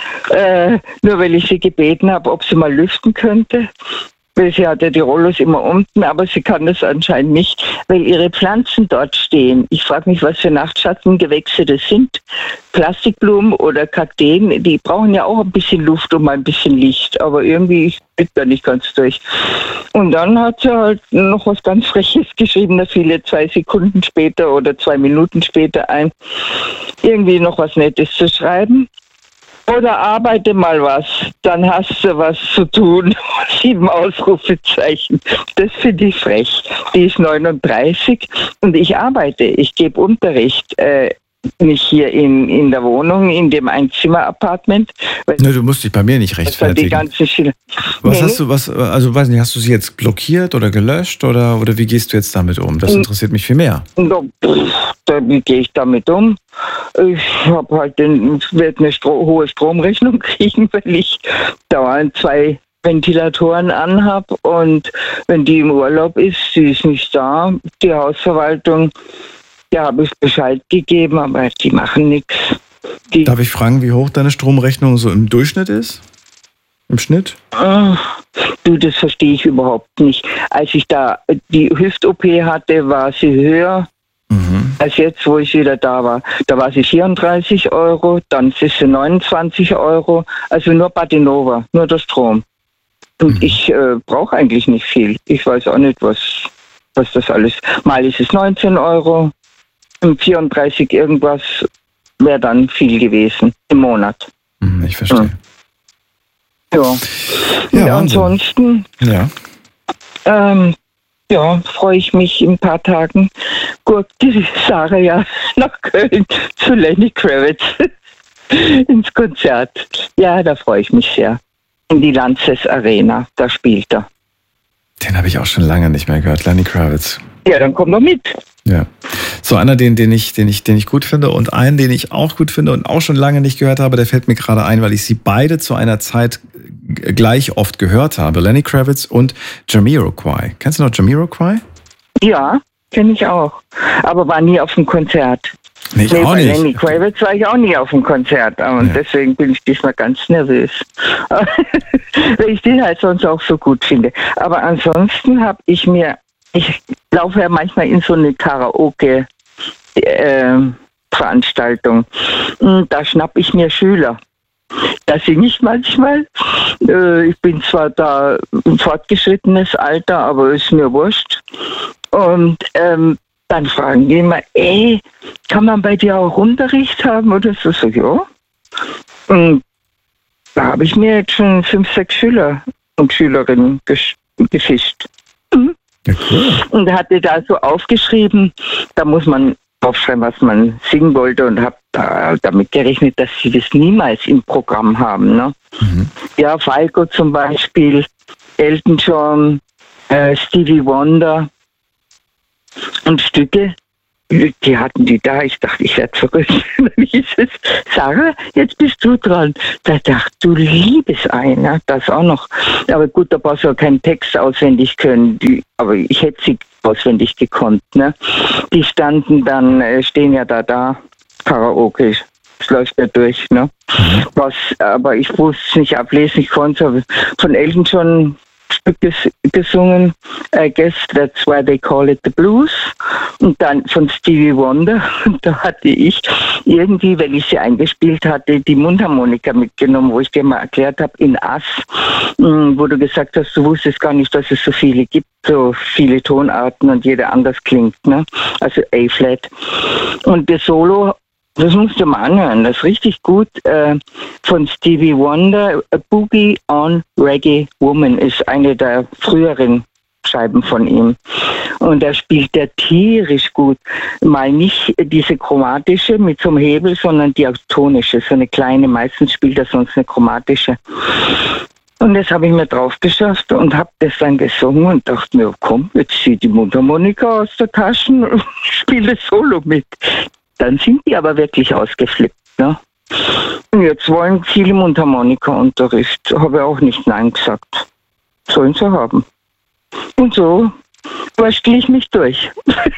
äh, nur weil ich sie gebeten habe, ob sie mal lüften könnte. Weil sie hat ja die Rollos immer unten, aber sie kann das anscheinend nicht, weil ihre Pflanzen dort stehen. Ich frage mich, was für Nachtschattengewächse das sind. Plastikblumen oder Kakteen, die brauchen ja auch ein bisschen Luft und mal ein bisschen Licht, aber irgendwie ich bin da nicht ganz durch. Und dann hat sie halt noch was ganz Freches geschrieben, da fiel ihr zwei Sekunden später oder zwei Minuten später ein, irgendwie noch was Nettes zu schreiben. Oder arbeite mal was, dann hast du was zu tun. Sieben Ausrufezeichen. Das finde ich frech. Die ist neununddreißig und ich arbeite. Ich gebe Unterricht. Äh, nicht hier in, in der Wohnung, in dem Einzimmer-Apartment. weil Ne, du musst dich bei mir nicht das war die rechtfertigen. ganze Schil- Was Nee, hast du, was, also weiß nicht, hast du sie jetzt blockiert oder gelöscht oder, oder wie gehst du jetzt damit um? Das interessiert mich viel mehr. Da, pff, da, wie gehe ich damit um? Ich habe halt den, werde eine Stro- hohe Stromrechnung kriegen, weil ich dauernd zwei Ventilatoren anhab und wenn die im Urlaub ist, sie ist nicht da, die Hausverwaltung, da habe ich Bescheid gegeben, aber die machen nichts. Die, Darf ich fragen, wie hoch deine Stromrechnung so im Durchschnitt ist? Im Schnitt? Ach, du, das verstehe ich überhaupt nicht. Als ich da die Hüft-O P hatte, war sie höher Mhm. als jetzt, wo ich wieder da war. Da war sie vierunddreißig Euro, dann ist sie neunundzwanzig Euro, also nur Badenova, nur der Strom. Und Mhm. ich äh, brauche eigentlich nicht viel. Ich weiß auch nicht, was, was das alles. Mal ist es neunzehn Euro, und vierunddreißig irgendwas wäre dann viel gewesen im Monat. Mhm, ich verstehe. Ja. Ja, Und Wahnsinn. ansonsten Ja. Ähm, ja, freue ich mich in ein paar Tagen. Guckt die Sarah ja nach Köln zu Lenny Kravitz ins Konzert. Ja, da freue ich mich sehr. In die Lanxess Arena, da spielt er. Den habe ich auch schon lange nicht mehr gehört, Lenny Kravitz. Ja, dann komm doch mit. Ja. So einer, den, den, ich, den, ich, den ich gut finde und einen, den ich auch gut finde und auch schon lange nicht gehört habe, der fällt mir gerade ein, weil ich sie beide zu einer Zeit g- gleich oft gehört habe. Lenny Kravitz und Jamiroquai. Kennst du noch Jamiroquai? Ja, kenne ich auch. Aber war nie auf dem Konzert. Nee, ich Nee, auch bei nicht. Lenny Kravitz war ich auch nie auf dem Konzert. Und Ja. deswegen bin ich diesmal ganz nervös. Weil ich den halt sonst auch so gut finde. Aber ansonsten habe ich mir, ich laufe ja manchmal in so eine Karaoke äh, Veranstaltung. Und da schnapp ich mir Schüler. Da singe ich manchmal. Äh, ich bin zwar da ein fortgeschrittenes Alter, aber ist mir wurscht. Und ähm, dann fragen die immer, ey, kann man bei dir auch Unterricht haben? Oder so, so ja. Und da habe ich mir jetzt schon fünf, sechs Schüler und Schülerinnen gesch- gefischt. Mhm. Ja, cool. Und hatte da so aufgeschrieben, da muss man aufschreiben, was man singen wollte und habe da damit gerechnet, dass sie das niemals im Programm haben. Ne? Mhm. Ja, Falco zum Beispiel, Elton John, äh, Stevie Wonder und Stücke, die hatten die da. Ich dachte, ich werde verrückt. Dann hieß es, Sarah, jetzt bist du dran. Da dachte du liebes Ei, ne? Das auch noch. Aber gut, da brauchst du ja keinen Text auswendig können. Die, aber ich hätte sie auswendig gekonnt. Ne? Die standen dann, äh, stehen ja da, da, Karaoke. Das läuft ja durch. Ne? Mhm. Was, aber ich wusste es nicht ablesen. Ich konnte von Elton John Stück ges- gesungen, I guess that's why they call it the blues. Und dann von Stevie Wonder. Und da hatte ich irgendwie, wenn ich sie eingespielt hatte, die Mundharmonika mitgenommen, wo ich dir mal erklärt habe, in Ass, wo du gesagt hast, du wusstest gar nicht, dass es so viele gibt, so viele Tonarten und jeder anders klingt. Ne? Also A-Flat. Und das Solo, das musst du mal anhören, das ist richtig gut. Äh, von Stevie Wonder, A Boogie on Reggae Woman ist eine der früheren Scheiben von ihm. Und da spielt der tierisch gut. Mal nicht diese chromatische mit so einem Hebel, sondern die tonische, so eine kleine. Meistens spielt er sonst eine chromatische. Und das habe ich mir drauf geschafft und habe das dann gesungen und dachte mir, komm, jetzt zieh die Mundharmonika aus der Tasche und spiele Solo mit. Dann sind die aber wirklich ausgeflippt. Ne? Und jetzt wollen viele Mundharmonika-Unterricht. Habe ich auch nicht Nein gesagt. Sollen sie haben. Und so wurstel ich mich durch.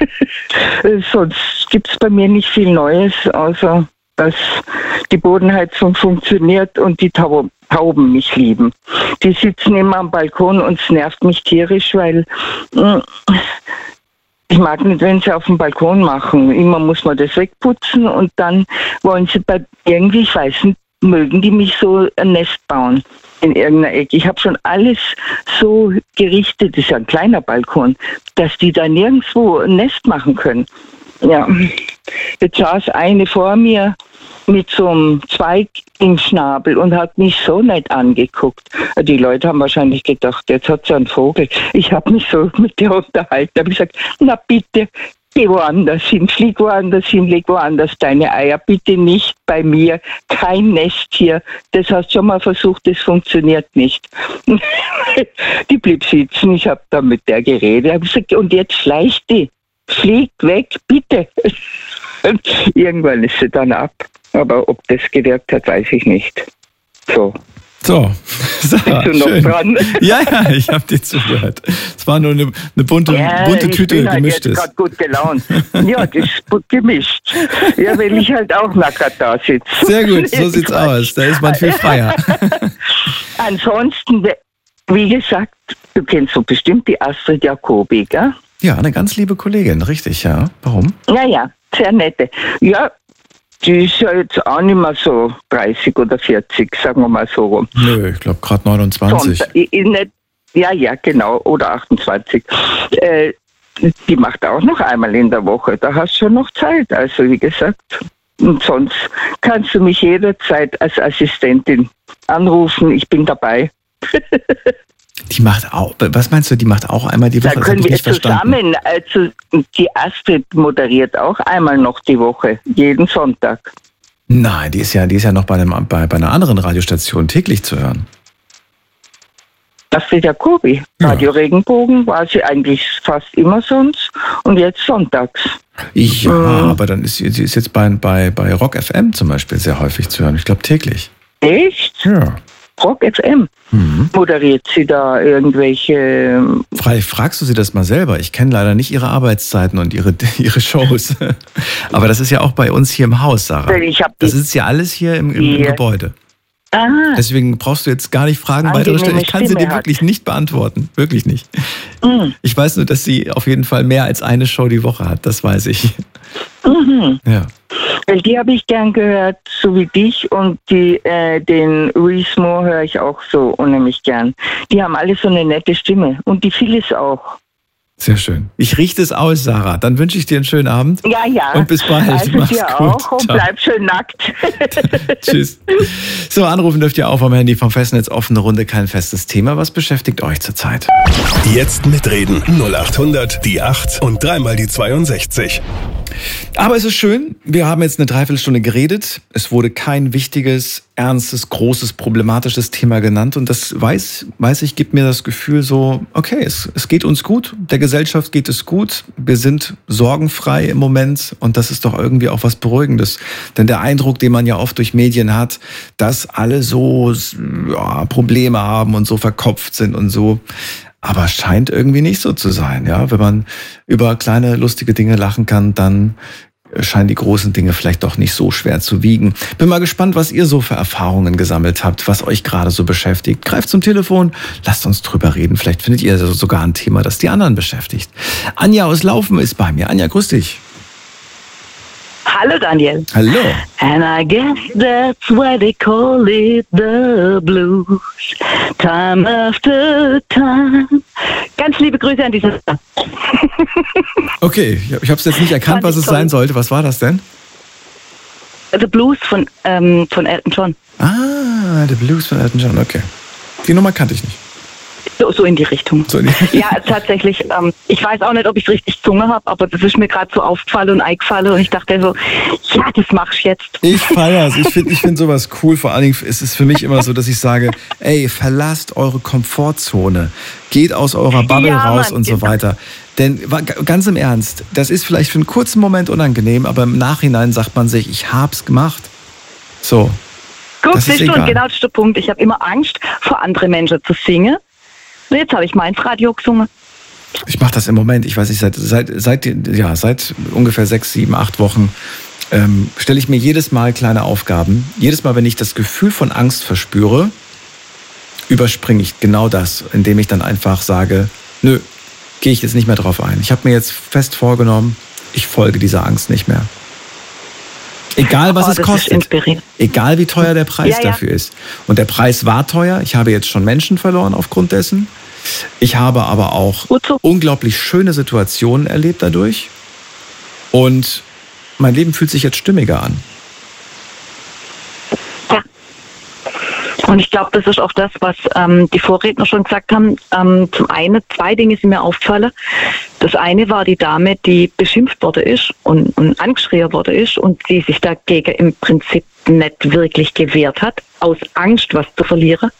Sonst gibt es bei mir nicht viel Neues, außer dass die Bodenheizung funktioniert und die Tau- Tauben mich lieben. Die sitzen immer am Balkon und es nervt mich tierisch, weil mh, ich mag nicht, wenn sie auf dem Balkon machen. Immer muss man das wegputzen und dann wollen sie bei irgendwie, ich weiß nicht, mögen die mich so ein Nest bauen in irgendeiner Ecke. Ich habe schon alles so gerichtet, das ist ja ein kleiner Balkon, dass die da nirgendwo ein Nest machen können. Ja, jetzt saß eine vor mir mit so einem Zweig im Schnabel und hat mich so nett angeguckt. Die Leute haben wahrscheinlich gedacht, jetzt hat sie einen Vogel. Ich habe mich so mit der unterhalten, habe gesagt, na bitte, geh woanders hin, flieg woanders hin, leg woanders deine Eier, bitte nicht bei mir, kein Nest hier. Das hast du schon mal versucht, das funktioniert nicht. Die blieb sitzen, ich habe da mit der geredet, habe gesagt, und jetzt schleicht die, flieg weg, bitte. Und irgendwann ist sie dann ab. Aber ob das gewirkt hat, weiß ich nicht. So. So, Sarah, bist du noch schön. dran? Ja, ja, ich habe dir zugehört. Es war nur eine, eine bunte, ja, bunte Tüte, ich bin halt gemischtes. jetzt gerade gut gelaunt. Ja, das ist gut gemischt. Ja, weil ich halt auch nackert da sitze. Sehr gut, so sieht's aus. Da ist man viel freier. Ansonsten, wie gesagt, du kennst so bestimmt die Astrid Jacobi, gell? Ja, eine ganz liebe Kollegin, richtig, ja. Warum? Ja, ja, sehr nette. Ja, die ist ja jetzt auch nicht mehr so dreißig oder vierzig, sagen wir mal so rum. Nö, ich glaube gerade neunundzwanzig. Sonntag, ich, ich nicht, ja, ja, genau, oder achtundzwanzig. Äh, die macht auch noch einmal in der Woche, da hast du schon noch Zeit, also wie gesagt. Und sonst kannst du mich jederzeit als Assistentin anrufen, ich bin dabei. Die macht auch, was meinst du, die macht auch einmal die Woche? Da Das können hab ich wir nicht verstanden. zusammen, also die Astrid moderiert auch einmal noch die Woche, jeden Sonntag. Nein, die ist ja, die ist ja noch bei, einem, bei, bei einer anderen Radiostation täglich zu hören. Astrid Jacobi, Ja. Radio Regenbogen war sie eigentlich fast immer sonst und jetzt sonntags. Ja, Mhm. aber dann ist sie, sie ist jetzt bei, bei, bei Rock F M zum Beispiel sehr häufig zu hören. Ich glaube täglich. Echt? Ja. Rock F M. Mhm. Moderiert sie da irgendwelche... Frei, fragst du sie das mal selber? Ich kenne leider nicht ihre Arbeitszeiten und ihre, ihre Shows. Aber das ist ja auch bei uns hier im Haus, Sarah. Ich hab Das die, ist ja alles hier im, im, im Die- Gebäude. ah, Deswegen brauchst du jetzt gar nicht Fragen weitere stellen. Angenehme Ich kann sie Stimme dir hat. wirklich nicht beantworten. Wirklich nicht. mh, Ich weiß nur, dass sie auf jeden Fall mehr als eine Show die Woche hat. Das weiß ich. mhm. Ja. Weil die habe ich gern gehört, so wie dich, und die, äh, den Reese Moore höre ich auch so unheimlich gern. Die haben alle so eine nette Stimme und die Phyllis auch. Sehr schön. Ich richte es aus, Sarah. Dann wünsche ich dir einen schönen Abend. Ja, ja. Und bis bald. Also Mach's dir gut. auch und Ciao. bleib schön nackt. Tschüss. So, anrufen dürft ihr auch vom Handy vom Festnetz. Offene Runde, kein festes Thema. Was beschäftigt euch zurzeit? Jetzt mitreden. null acht hundert, die acht und dreimal die zweiundsechzig. Aber es ist schön, wir haben jetzt eine Dreiviertelstunde geredet. Es wurde kein wichtiges, ernstes, großes, problematisches Thema genannt. Und das weiß, weiß ich, gibt mir das Gefühl so, okay, es, es geht uns gut, der Gesellschaft geht es gut. Wir sind sorgenfrei im Moment und das ist doch irgendwie auch was Beruhigendes. Denn der Eindruck, den man ja oft durch Medien hat, dass alle so ja, Probleme haben und so verkopft sind und so. Aber scheint irgendwie nicht so zu sein, ja. Wenn man über kleine, lustige Dinge lachen kann, dann scheinen die großen Dinge vielleicht doch nicht so schwer zu wiegen. Bin mal gespannt, was ihr so für Erfahrungen gesammelt habt, was euch gerade so beschäftigt. Greift zum Telefon, lasst uns drüber reden. Vielleicht findet ihr sogar ein Thema, das die anderen beschäftigt. Anja aus Laufen ist bei mir. Anja, grüß dich. Hallo Daniel. Hallo. And I guess that's why they call it the blues. Time after time. Ganz liebe Grüße an diese. Okay, ich habe es jetzt nicht erkannt, was es toll. sein sollte. Was war das denn? The Blues von, ähm, von Elton John. Ah, The Blues von Elton John, okay. Die Nummer kannte ich nicht. So, so in die Richtung. So in die Ja, tatsächlich. Ähm, ich weiß auch nicht, ob ich es richtig Zunge habe, aber das ist mir gerade so aufgefallen und eingefallen und ich dachte so, ja, das machst du jetzt. Ich feier's. Ich finde ich find sowas cool. Vor allen Dingen ist es für mich immer so, dass ich sage, ey, verlasst eure Komfortzone. Geht aus eurer Bubble Ja, raus Mann, und so genau. weiter. Denn wa- ganz im Ernst, das ist vielleicht für einen kurzen Moment unangenehm, aber im Nachhinein sagt man sich, ich hab's gemacht. So. Gut, Das ist siehst du, egal. und genau das ist der Punkt. Ich habe immer Angst, vor andere Menschen zu singen. Und jetzt habe ich mal ins Radio gesungen. Ich mache das im Moment, ich weiß nicht, seit, seit, seit, ja, seit ungefähr sechs, sieben, acht Wochen ähm, stelle ich mir jedes Mal kleine Aufgaben. Jedes Mal, wenn ich das Gefühl von Angst verspüre, überspringe ich genau das, indem ich dann einfach sage, nö, gehe ich jetzt nicht mehr drauf ein. Ich habe mir jetzt fest vorgenommen, ich folge dieser Angst nicht mehr. Egal, was Oh, es das ist kostet. inspirierend. Egal, wie teuer der Preis Ja, ja. dafür ist. Und der Preis war teuer. Ich habe jetzt schon Menschen verloren aufgrund dessen. Ich habe aber auch Gut so. unglaublich schöne Situationen erlebt dadurch. Und mein Leben fühlt sich jetzt stimmiger an. Ja. Und ich glaube, das ist auch das, was ähm, die Vorredner schon gesagt haben. Ähm, zum einen, zwei Dinge sind mir aufgefallen. Das eine war die Dame, die beschimpft worden ist und, und angeschrien worden ist und die sich dagegen im Prinzip nicht wirklich gewehrt hat, aus Angst, was zu verlieren.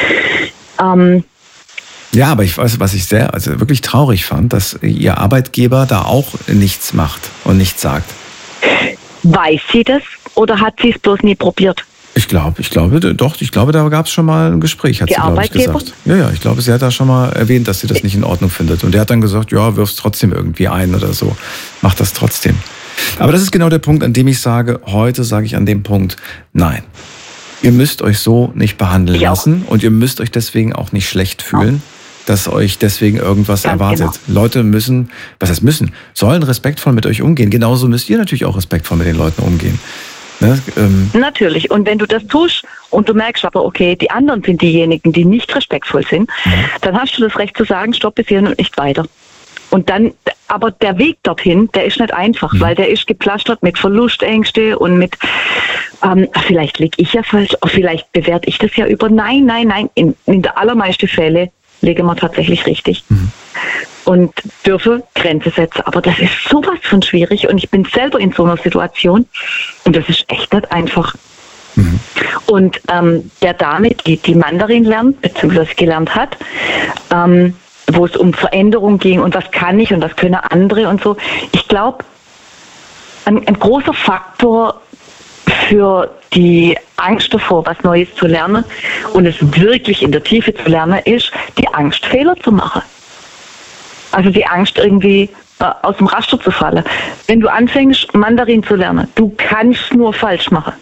Ähm, Ja, aber ich weiß, was ich sehr, also wirklich traurig fand, dass ihr Arbeitgeber da auch nichts macht und nichts sagt. weiß sie das oder hat sie es bloß nie probiert? Ich glaube, ich glaube, doch, ich glaube, da gab es schon mal ein Gespräch, hat Die sie, glaube ich, Arbeitgeber? gesagt. Ja, ja, ich glaube, sie hat da schon mal erwähnt, dass sie das nicht in Ordnung findet. Und der hat dann gesagt, ja, wirf's trotzdem irgendwie ein oder so. Mach das trotzdem. Aber das ist genau der Punkt, an dem ich sage, heute sage ich an dem Punkt, nein. Ihr müsst euch so nicht behandeln Ich auch. lassen und ihr müsst euch deswegen auch nicht schlecht fühlen, dass euch deswegen irgendwas Ganz erwartet. genau. Leute müssen, was heißt müssen, sollen respektvoll mit euch umgehen. Genauso müsst ihr natürlich auch respektvoll mit den Leuten umgehen. Ne? Ähm, Natürlich. Und wenn du das tust und du merkst aber, okay, die anderen sind diejenigen, die nicht respektvoll sind, dann hast du das Recht zu sagen, stopp bis hierhin und nicht weiter. Und dann, aber der Weg dorthin, der ist nicht einfach, weil der ist gepflastert mit Verlustängste und mit, ähm, vielleicht liege ich ja falsch, vielleicht bewerte ich das ja über. Nein, nein, nein, in, in der allermeisten Fälle legen wir tatsächlich richtig. Mhm. Und dürfen Grenze setzen. Aber das ist sowas von schwierig und ich bin selber in so einer Situation und das ist echt nicht einfach. Mhm. Und ähm, der Dame, die, die Mandarin lernt, beziehungsweise gelernt hat, ähm, wo es um Veränderung ging und was kann ich und was können andere und so. Ich glaube, ein, ein großer Faktor für die Angst davor, was Neues zu lernen und es wirklich in der Tiefe zu lernen, ist die Angst, Fehler zu machen. Also die Angst, irgendwie äh, aus dem Raster zu fallen. Wenn du anfängst, Mandarin zu lernen, du kannst nur falsch machen.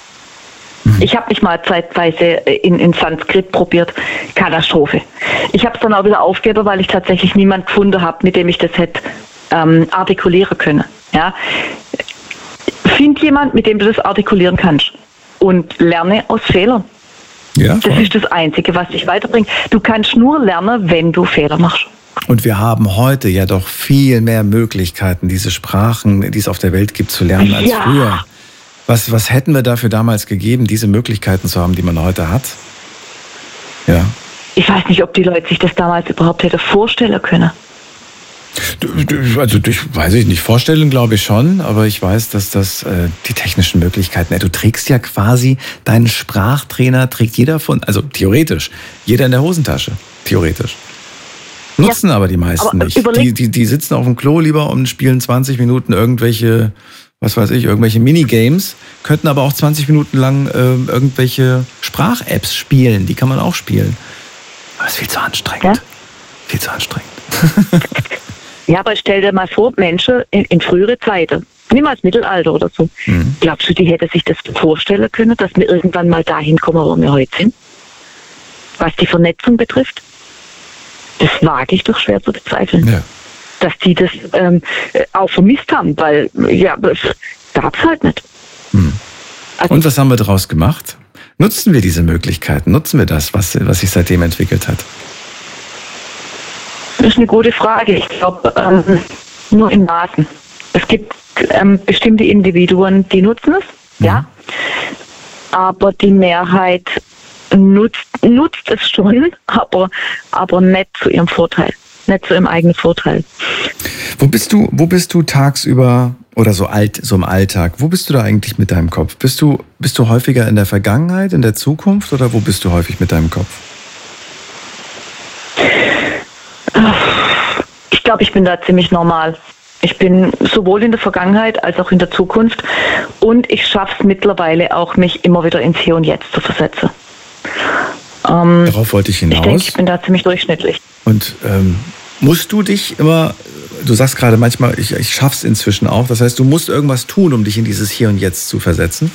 Ich habe mich mal zeitweise in, in Sanskrit probiert. Katastrophe. Ich habe es dann auch wieder aufgegeben, weil ich tatsächlich niemanden gefunden habe, mit dem ich das hätte ähm, artikulieren können. Ja? Find jemand, mit dem du das artikulieren kannst und lerne aus Fehlern. ja, Das voll. ist das Einzige, was dich weiterbringt. Du kannst nur lernen, wenn du Fehler machst. Und wir haben heute ja doch viel mehr Möglichkeiten, diese Sprachen, die es auf der Welt gibt, zu lernen als Ja. früher. Was, was hätten wir dafür damals gegeben, diese Möglichkeiten zu haben, die man heute hat? Ja. Ich weiß nicht, ob die Leute sich das damals überhaupt hätte vorstellen können. Also ich weiß ich nicht, vorstellen glaube ich schon, aber ich weiß, dass das äh, die technischen Möglichkeiten, du trägst ja quasi deinen Sprachtrainer, trägt jeder von, also theoretisch, jeder in der Hosentasche, theoretisch. Nutzen ja, aber die meisten aber nicht. überleg- Die, die, die sitzen auf dem Klo lieber und spielen zwanzig Minuten irgendwelche, was weiß ich, irgendwelche Minigames, könnten aber auch zwanzig Minuten lang äh, irgendwelche Sprach-Apps spielen, die kann man auch spielen. Aber es ist viel zu anstrengend. Ja? Viel zu anstrengend. Ja, aber stell dir mal vor, Menschen in, in frühere Zeiten, niemals Mittelalter oder so, Mhm. glaubst du, die hätte sich das vorstellen können, dass wir irgendwann mal dahin kommen, wo wir heute sind? Was die Vernetzung betrifft? Das wage ich doch schwer zu bezweifeln. Ja. Dass die das ähm, auch vermisst haben, weil, ja, das gab es halt nicht. Mhm. Also, Und was haben wir daraus gemacht? Nutzen wir diese Möglichkeiten? Nutzen wir das, was, was sich seitdem entwickelt hat? das ist eine gute Frage. Ich glaube, ähm, nur in Maßen. Es gibt ähm, bestimmte Individuen, die nutzen es, Mhm. ja. Aber die Mehrheit nutzt, nutzt es schon, aber, aber nicht zu ihrem Vorteil. Nicht zu ihrem eigenen Vorteil. Wo bist du, wo bist du tagsüber oder so alt, so im Alltag? Wo bist du da eigentlich mit deinem Kopf? Bist du, bist du häufiger in der Vergangenheit, in der Zukunft oder wo bist du häufig mit deinem Kopf? Ich glaube, ich bin da ziemlich normal. Ich bin sowohl in der Vergangenheit als auch in der Zukunft und ich schaffe es mittlerweile auch, mich immer wieder ins Hier und Jetzt zu versetzen. Ähm, Darauf wollte ich ich denke, hinaus. ich bin da ziemlich durchschnittlich. Und ähm, musst du dich immer, du sagst gerade manchmal, ich, ich schaff's inzwischen auch, das heißt, du musst irgendwas tun, um dich in dieses Hier und Jetzt zu versetzen?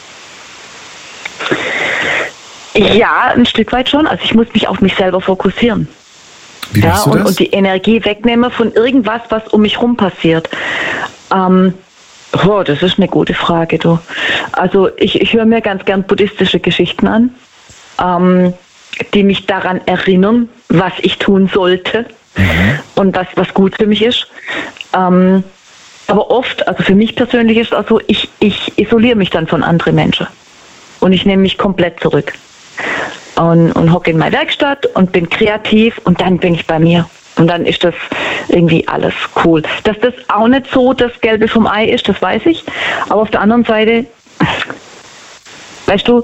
Ja, ein Stück weit schon. Also ich muss mich auf mich selber fokussieren. Wie Ja, machst du und, das? und die Energie wegnehmen von irgendwas, was um mich rum passiert. Ähm, oh, das ist eine gute Frage, du. Also ich, ich höre mir ganz gern buddhistische Geschichten an, ähm, die mich daran erinnern, was ich tun sollte Mhm. und was, was gut für mich ist. Ähm, aber oft, also für mich persönlich ist es also, ich, ich isoliere mich dann von anderen Menschen. Und ich nehme mich komplett zurück. Und, und hocke in meiner Werkstatt und bin kreativ und dann bin ich bei mir. Und dann ist das irgendwie alles cool. Dass das auch nicht so das Gelbe vom Ei ist, das weiß ich. Aber auf der anderen Seite, weißt du,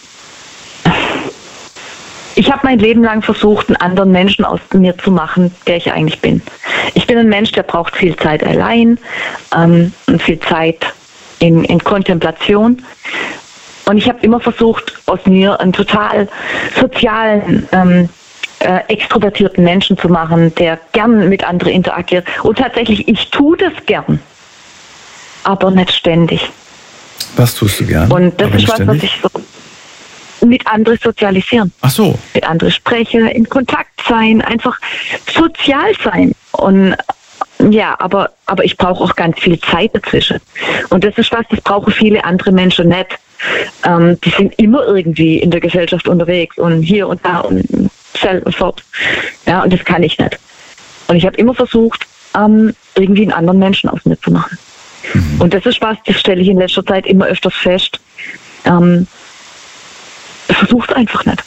ich habe mein Leben lang versucht, einen anderen Menschen aus mir zu machen, der ich eigentlich bin. Ich bin ein Mensch, der braucht viel Zeit allein ähm, und viel Zeit in, in Kontemplation. Und ich habe immer versucht, aus mir einen total sozialen, ähm, äh, extrovertierten Menschen zu machen, der gern mit anderen interagiert. Und tatsächlich, ich tue das gern, aber nicht ständig. Was tust du gern? Und das aber ist nicht was, was ständig? ich so mit anderen sozialisieren, Ach so. mit anderen sprechen, in Kontakt sein, einfach sozial sein. Und ja, aber, aber ich brauche auch ganz viel Zeit dazwischen. Und das ist was, das brauchen viele andere Menschen nicht. Ähm, die sind immer irgendwie in der Gesellschaft unterwegs und hier und da und fort und fort. Ja, und das kann ich nicht. Und ich habe immer versucht, ähm, irgendwie einen anderen Menschen aus mir zu machen. Mhm. Und das ist was, das stelle ich in letzter Zeit immer öfters fest. Ähm, versuch's einfach nicht.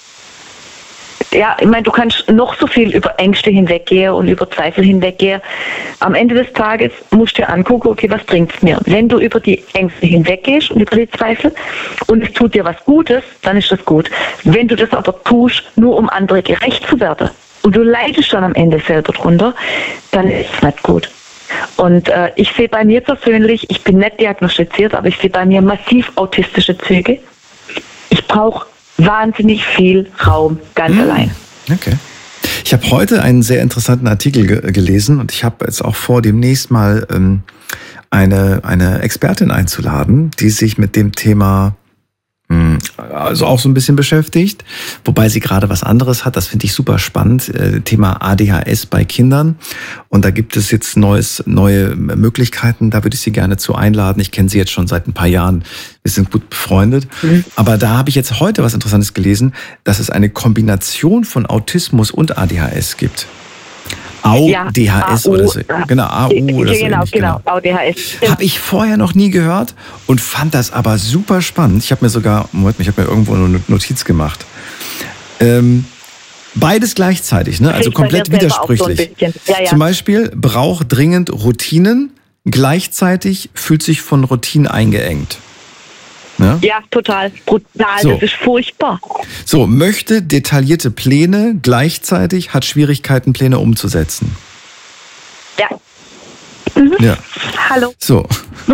Ja, ich meine, du kannst noch so viel über Ängste hinweggehen und über Zweifel hinweggehen. Am Ende des Tages musst du dir angucken, okay, was bringt's mir? Wenn du über die Ängste hinweggehst und über die Zweifel und es tut dir was Gutes, dann ist das gut. Wenn du das aber tust, nur um andere gerecht zu werden und du leidest dann am Ende selber drunter, dann ist es nicht gut. Und äh, ich sehe bei mir persönlich, ich bin nicht diagnostiziert, aber ich sehe bei mir massiv autistische Züge. Ich brauche wahnsinnig viel Raum, ganz Mhm. allein. Okay. Ich habe heute einen sehr interessanten Artikel ge gelesen und ich habe jetzt auch vor, demnächst mal ähm, eine, eine Expertin einzuladen, die sich mit dem Thema mh, also auch so ein bisschen beschäftigt, wobei sie gerade was anderes hat, das finde ich super spannend, äh, Thema A D H S bei Kindern. Und da gibt es jetzt neues, neue Möglichkeiten, da würde ich sie gerne zu einladen. Ich kenne sie jetzt schon seit ein paar Jahren, wir sind gut befreundet. Mhm. Aber da habe ich jetzt heute was Interessantes gelesen, dass es eine Kombination von Autismus und A D H S gibt. A U Ja, D H S A U, oder so. Genau, A U ja, oder so. genau, ähnlich, genau, A U D H S. Habe ich vorher noch nie gehört und fand das aber super spannend. Ich habe mir sogar, Moment, ich habe mir irgendwo eine Notiz gemacht. Ähm, beides gleichzeitig, ne? Also Kriegt man komplett ja selber auch so ein widersprüchlich. bisschen. Ja, ja. Zum Beispiel braucht dringend Routinen, gleichzeitig fühlt sich von Routinen eingeengt. Ne? Ja, total brutal, So. das ist furchtbar. So, möchte detaillierte Pläne, gleichzeitig hat Schwierigkeiten, Pläne umzusetzen. Ja. Mhm. Ja. Hallo. So.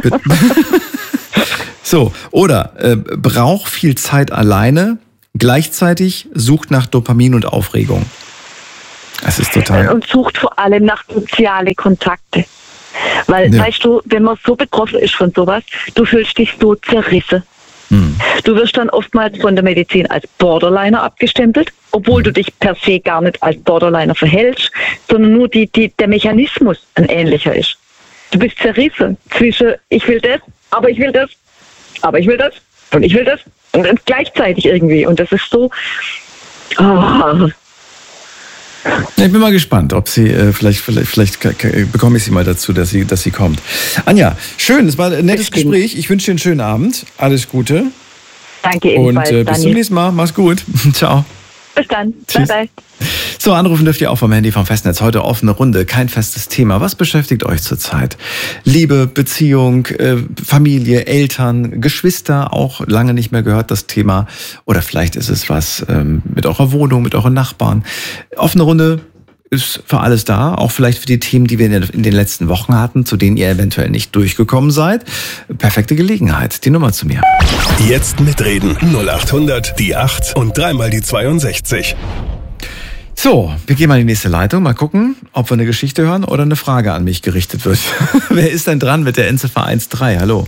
So, oder äh, braucht viel Zeit alleine, gleichzeitig sucht nach Dopamin und Aufregung. Das ist total... Und sucht vor allem nach soziale Kontakte. Weil, Ja. weißt du, wenn man so betroffen ist von sowas, du fühlst dich so zerrissen. Hm. Du wirst dann oftmals von der Medizin als Borderliner abgestempelt, obwohl du dich per se gar nicht als Borderliner verhältst, sondern nur die, die, der Mechanismus ein ähnlicher ist. Du bist zerrissen zwischen ich will das, aber ich will das, aber ich will das und ich will das und dann gleichzeitig irgendwie. Und das ist so... Oh. Ja, ich bin mal gespannt, ob sie, äh, vielleicht, vielleicht, vielleicht k- k- bekomme ich sie mal dazu, dass sie, dass sie kommt. Anja, schön, es war ein nettes Bestimmt. Gespräch. Ich wünsche dir einen schönen Abend. Alles Gute. Danke Und ebenfalls, äh, bis zum Daniel. nächsten Mal. Mach's gut. Ciao. Bis dann. Tschüss. Bye, bye. So, anrufen dürft ihr auch vom Handy vom Festnetz. Heute offene Runde, kein festes Thema. Was beschäftigt euch zurzeit? Liebe, Beziehung, äh, Familie, Eltern, Geschwister, auch lange nicht mehr gehört das Thema. Oder vielleicht ist es was ähm, mit eurer Wohnung, mit euren Nachbarn. Offene Runde ist für alles da, auch vielleicht für die Themen, die wir in den letzten Wochen hatten, zu denen ihr eventuell nicht durchgekommen seid. Perfekte Gelegenheit, die Nummer zu mir. Jetzt mitreden. null acht hundert, die acht und dreimal die zweiundsechzig. So, wir gehen mal in die nächste Leitung, mal gucken, ob wir eine Geschichte hören oder eine Frage an mich gerichtet wird. Wer ist denn dran mit der Endziffer eins drei? Hallo.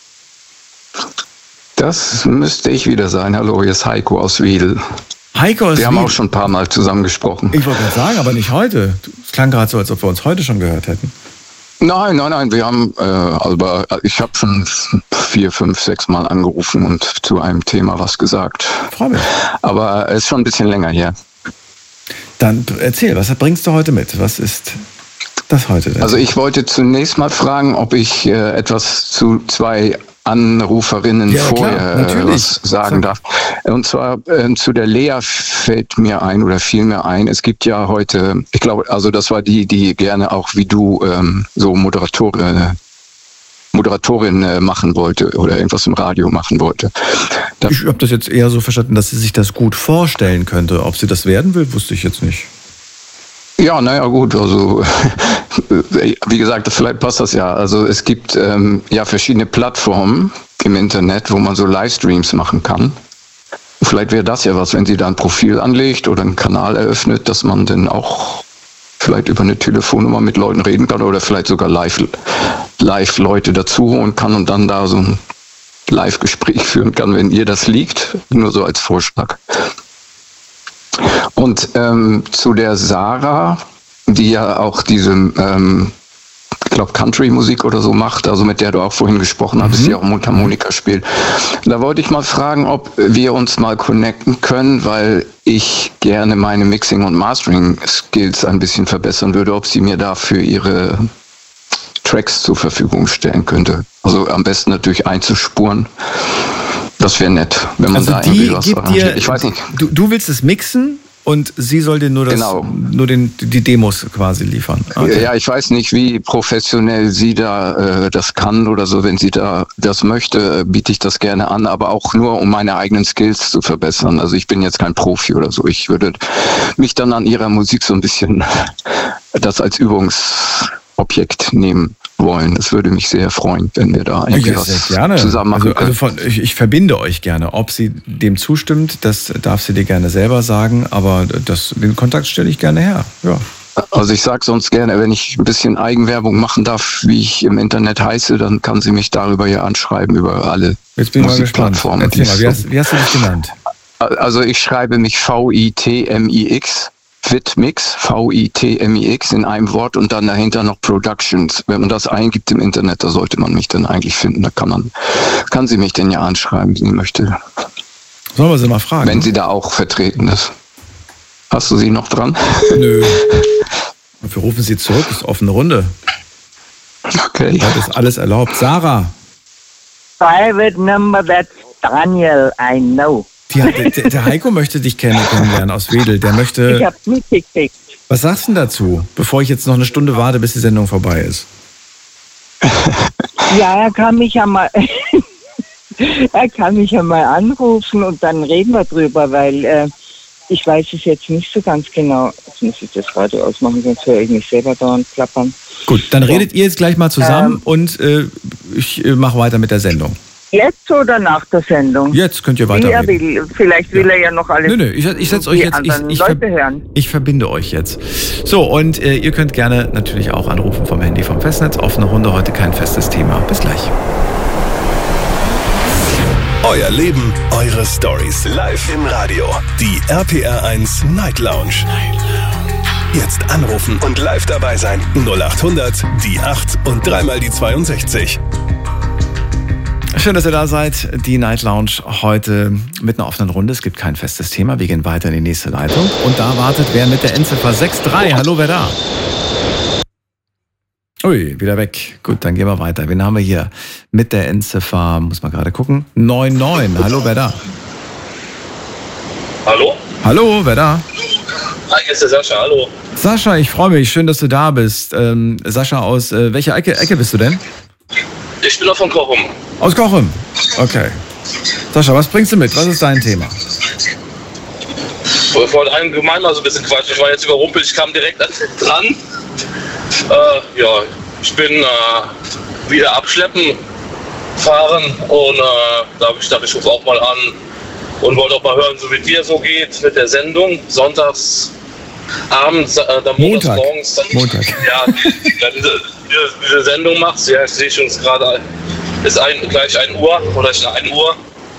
Das müsste ich wieder sein. Hallo, hier ist Heiko aus Wedel. Heiko aus Wir haben Wien. auch schon ein paar Mal zusammen gesprochen. Ich wollte gerade sagen, aber nicht heute. Es klang gerade so, als ob wir uns heute schon gehört hätten. Nein, nein, nein, wir haben, äh, also ich habe schon vier, fünf, sechs Mal angerufen und zu einem Thema was gesagt. Freu mich. Aber es ist schon ein bisschen länger her. Dann erzähl, was bringst du heute mit? Was ist das heute denn? Also ich wollte zunächst mal fragen, ob ich äh, etwas zu zwei Anruferinnen Ja, vorher klar, äh, natürlich. was sagen darf. Und zwar äh, zu der Lea fällt mir ein oder fiel mir ein, es gibt ja heute, ich glaube, also das war die, die gerne auch wie du ähm, so Moderatorin, äh, Moderatorin äh, machen wollte oder irgendwas im Radio machen wollte. Da, ich habe das jetzt eher so verstanden, dass sie sich das gut vorstellen könnte. Ob sie das werden will, wusste ich jetzt nicht. Ja, naja, gut, also wie gesagt, vielleicht passt das ja. Also es gibt ähm, ja verschiedene Plattformen im Internet, wo man so Livestreams machen kann. Vielleicht wäre das ja was, wenn sie da ein Profil anlegt oder einen Kanal eröffnet, dass man dann auch vielleicht über eine Telefonnummer mit Leuten reden kann oder vielleicht sogar live, live Leute dazu holen kann und dann da so ein Live-Gespräch führen kann, wenn ihr das liegt. Nur so als Vorschlag. Und ähm, zu der Sarah, die ja auch diese, ähm, ich glaube, Country-Musik oder so macht, also mit der du auch vorhin gesprochen hattest, Mhm. die auch Mundharmonika spielt. Da wollte ich mal fragen, ob wir uns mal connecten können, weil ich gerne meine Mixing- und Mastering-Skills ein bisschen verbessern würde, ob sie mir dafür ihre Tracks zur Verfügung stellen könnte. Also am besten natürlich einzuspuren. Das wäre nett, wenn man Also da die irgendwie was gibt arrangiert. dir, Ich weiß nicht. Du, du willst es mixen und sie soll dir nur, das, Genau. nur den, die Demos quasi liefern. Okay. Ja, ich weiß nicht, wie professionell sie da äh, das kann oder so. Wenn sie da das möchte, äh, biete ich das gerne an, aber auch nur, um meine eigenen Skills zu verbessern. Also ich bin jetzt kein Profi oder so. Ich würde mich dann an ihrer Musik so ein bisschen das als Übungsobjekt nehmen wollen. Es würde mich sehr freuen, wenn wir da irgendwie Ja, was sehr gerne. zusammen machen Also, können. also von, ich, ich verbinde euch gerne. Ob sie dem zustimmt, das darf sie dir gerne selber sagen, aber das, den Kontakt stelle ich gerne her. Ja. Also ich sage sonst gerne, wenn ich ein bisschen Eigenwerbung machen darf, wie ich im Internet heiße, dann kann sie mich darüber ja anschreiben, über alle Jetzt bin ich mal gespannt. Musikplattformen. Erzähl mal, wie hast, wie hast du dich genannt? Also ich schreibe mich V I T M I X, Vitmix, V I T M I X in einem Wort und dann dahinter noch Productions. Wenn man das eingibt im Internet, da sollte man mich dann eigentlich finden. Da kann man, kann sie mich denn ja anschreiben, wenn sie möchte. Sollen wir sie mal fragen? Wenn sie da auch vertreten ist. Hast du sie noch dran? Nö. Und wir rufen Sie zurück, das ist offene Runde. Okay. Das ist alles erlaubt. Sarah. Private number, that's Daniel, I know. Die, der, der Heiko möchte dich kennenlernen aus Wedel. Der möchte. Ich hab's mitgekriegt. Was sagst du denn dazu, bevor ich jetzt noch eine Stunde warte, bis die Sendung vorbei ist? Ja, er kann mich ja mal, er kann mich ja mal anrufen und dann reden wir drüber, weil äh, ich weiß es jetzt nicht so ganz genau. Jetzt muss ich das Radio ausmachen, sonst höre ich mich selber dauernd klappern. Gut, dann redet ihr jetzt gleich mal zusammen ähm, und äh, ich äh, mache weiter mit der Sendung. Jetzt oder nach der Sendung? Jetzt könnt ihr weiter. Wie er will. Vielleicht will ja. er ja noch alles. Nö, nö, ich, ich setze euch jetzt. Ich, ich, Leute hören. ich verbinde euch jetzt. So, und äh, ihr könnt gerne natürlich auch anrufen vom Handy vom Festnetz. Offene Runde, heute kein festes Thema. Bis gleich. Euer Leben, eure Stories. Live im Radio. Die R P R eins Night Lounge. Jetzt anrufen und live dabei sein. null acht hundert, die acht und dreimal die zweiundsechzig. Schön, dass ihr da seid. Die Night Lounge heute mit einer offenen Runde. Es gibt kein festes Thema. Wir gehen weiter in die nächste Leitung. Und da wartet wer mit der Endziffer sechs drei. Hallo, wer da? Ui, wieder weg. Gut, dann gehen wir weiter. Wen haben wir hier? Mit der Endziffer, muss man gerade gucken, neun neun. Hallo, wer da? Hallo? Hallo, wer da? Hi, hier ist der Sascha, hallo. Sascha, ich freue mich. Schön, dass du da bist. Ähm, Sascha, aus äh, welcher Ecke, Ecke bist du denn? Ich bin auch von Kochum. Aus Kochum? Okay. Sascha, was bringst du mit? Was ist dein Thema? Ich wollte allgemein mal so ein bisschen quatschen. Ich war jetzt überrumpelt, ich kam direkt dran. Äh, ja, ich bin äh, wieder abschleppen fahren und äh, da habe ich gedacht, ich rufe auch mal an und wollte auch mal hören, so wie dir so geht mit der Sendung. Sonntags, abends, äh, dann montags morgens. Dann, Montag. Ja, dann diese, diese, diese Sendung machst. Ja, ich sehe schon, es gerade ist ein, gleich ein Uhr oder ist ein Uhr.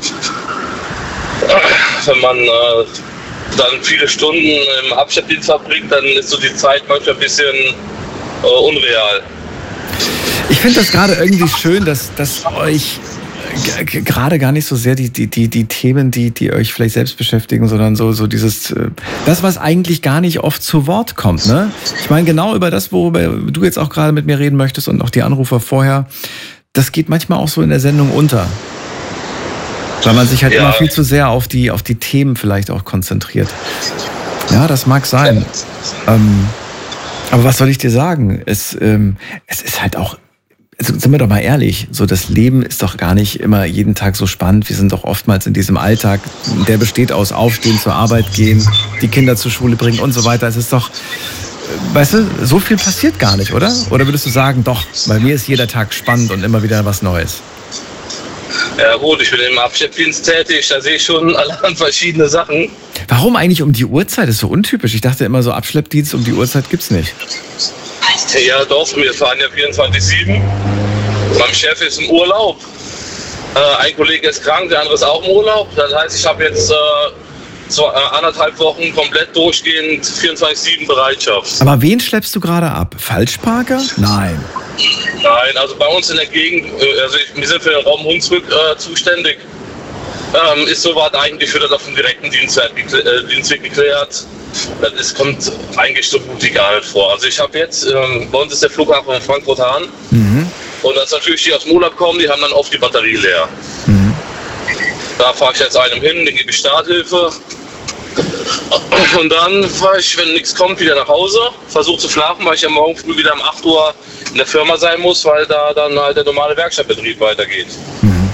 Wenn man äh, dann viele Stunden im Abschleppdienst verbringt, dann ist so die Zeit manchmal ein bisschen äh, unreal. Ich finde das gerade irgendwie schön, dass, dass euch g- gerade gar nicht so sehr die, die, die, die Themen, die, die euch vielleicht selbst beschäftigen, sondern so, so dieses, das, was eigentlich gar nicht oft zu Wort kommt, ne? Ich meine, genau über das, worüber du jetzt auch gerade mit mir reden möchtest und auch die Anrufer vorher, das geht manchmal auch so in der Sendung unter. Weil man sich halt ja. immer viel zu sehr auf die, auf die Themen vielleicht auch konzentriert. Ja, das mag sein. Ähm, aber was soll ich dir sagen? Es, ähm, es ist halt auch, also sind wir doch mal ehrlich, so das Leben ist doch gar nicht immer jeden Tag so spannend. Wir sind doch oftmals in diesem Alltag, der besteht aus Aufstehen, zur Arbeit gehen, die Kinder zur Schule bringen und so weiter. Es ist doch, weißt du, so viel passiert gar nicht, oder? Oder würdest du sagen, doch, bei mir ist jeder Tag spannend und immer wieder was Neues? Ja gut, ich bin im Abschleppdienst tätig, da sehe ich schon allerhand verschiedene Sachen. Warum eigentlich um die Uhrzeit? Das ist so untypisch. Ich dachte immer so, Abschleppdienst um die Uhrzeit gibt's nicht. Ja doch, wir fahren ja vierundzwanzig sieben. Mein Chef ist im Urlaub. Äh, ein Kollege ist krank, der andere ist auch im Urlaub. Das heißt, ich habe jetzt äh, zwei, äh, anderthalb Wochen komplett durchgehend vierundzwanzig sieben Bereitschaft. Aber wen schleppst du gerade ab? Falschparker? Nein. Nein, also bei uns in der Gegend, also ich, wir sind für den Raum Hunsrück äh, zuständig, ähm, ist soweit eigentlich für das auf dem direkten Dienstweg, äh, Dienstweg geklärt. Das ist, kommt eigentlich so gut wie gar nicht vor. Also ich habe jetzt, ähm, bei uns ist der Flughafen in Frankfurt-Hahn mhm. und das natürlich die aus dem Urlaub kommen, die haben dann oft die Batterie leer. Mhm. Da fahre ich jetzt einem hin, den gebe ich Starthilfe. Und dann fahre ich, wenn nichts kommt, wieder nach Hause, versuche zu schlafen, weil ich ja morgen früh wieder um acht Uhr in der Firma sein muss, weil da dann halt der normale Werkstattbetrieb weitergeht. Mhm.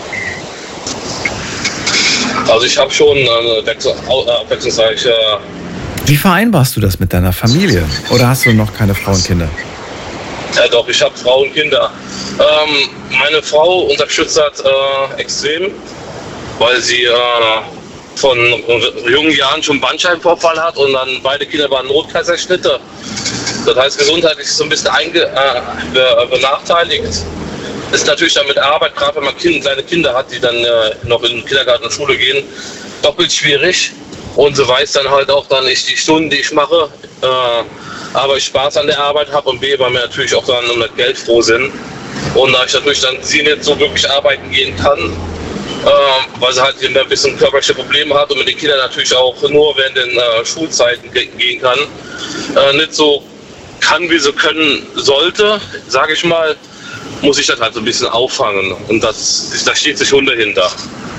Also ich habe schon eine abwechslungsreiche... Wie vereinbarst du das mit deiner Familie? Oder hast du noch keine Frau und Kinder? Ja doch, ich habe Frau und Kinder. Ähm, meine Frau unterstützt das äh, extrem, weil sie... Äh, von jungen Jahren schon Bandscheibenvorfall hat und dann beide Kinder waren Notkaiserschnitte. Das heißt, gesundheitlich ist so ein bisschen einge, äh, benachteiligt. Ist natürlich dann mit Arbeit, gerade wenn man kind, kleine Kinder hat, die dann äh, noch in den Kindergarten und Schule gehen, doppelt schwierig. Und sie weiß dann halt auch dann nicht die Stunden, die ich mache, äh, aber ich Spaß an der Arbeit habe und B, weil wir natürlich auch dann um das Geld froh sind. Und da ich natürlich dann sie nicht so wirklich arbeiten gehen kann, Äh, weil sie halt ein bisschen körperliche Probleme hat und mit den Kindern natürlich auch nur während den äh, Schulzeiten ge- gehen kann, äh, nicht so kann, wie sie können sollte, sage ich mal, muss ich das halt so ein bisschen auffangen. Und das, da steht sich schon dahinter.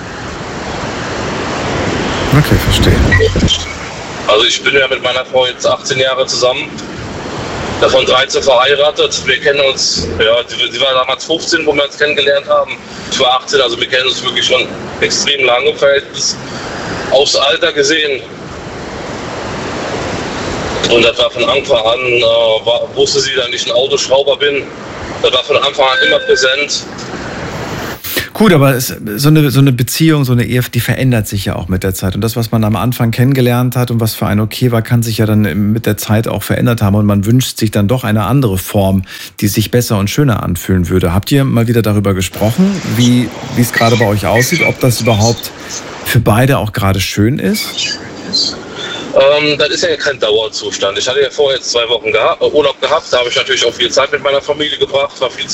Okay, verstehe. Also ich bin ja mit meiner Frau jetzt achtzehn Jahre zusammen, davon dreizehn verheiratet. Wir kennen uns, ja, sie, sie war damals fünfzehn, wo wir uns kennengelernt haben. Ich war achtzehn, also wir kennen uns wirklich schon extrem lange, Verhältnis aufs Alter gesehen. Und das war von Anfang an, äh, war, wusste sie, dass ich ein Autoschrauber bin. Das war von Anfang an immer präsent. Gut, aber es, so, eine, so eine Beziehung, so eine Ehe, die verändert sich ja auch mit der Zeit. Und das, was man am Anfang kennengelernt hat und was für einen okay war, kann sich ja dann mit der Zeit auch verändert haben. Und man wünscht sich dann doch eine andere Form, die sich besser und schöner anfühlen würde. Habt ihr mal wieder darüber gesprochen, wie wie es gerade bei euch aussieht, ob das überhaupt für beide auch gerade schön ist? Ähm, das ist ja kein Dauerzustand. Ich hatte ja vorher jetzt zwei Wochen geha- Urlaub gehabt, da habe ich natürlich auch viel Zeit mit meiner Familie gebracht, war viel zu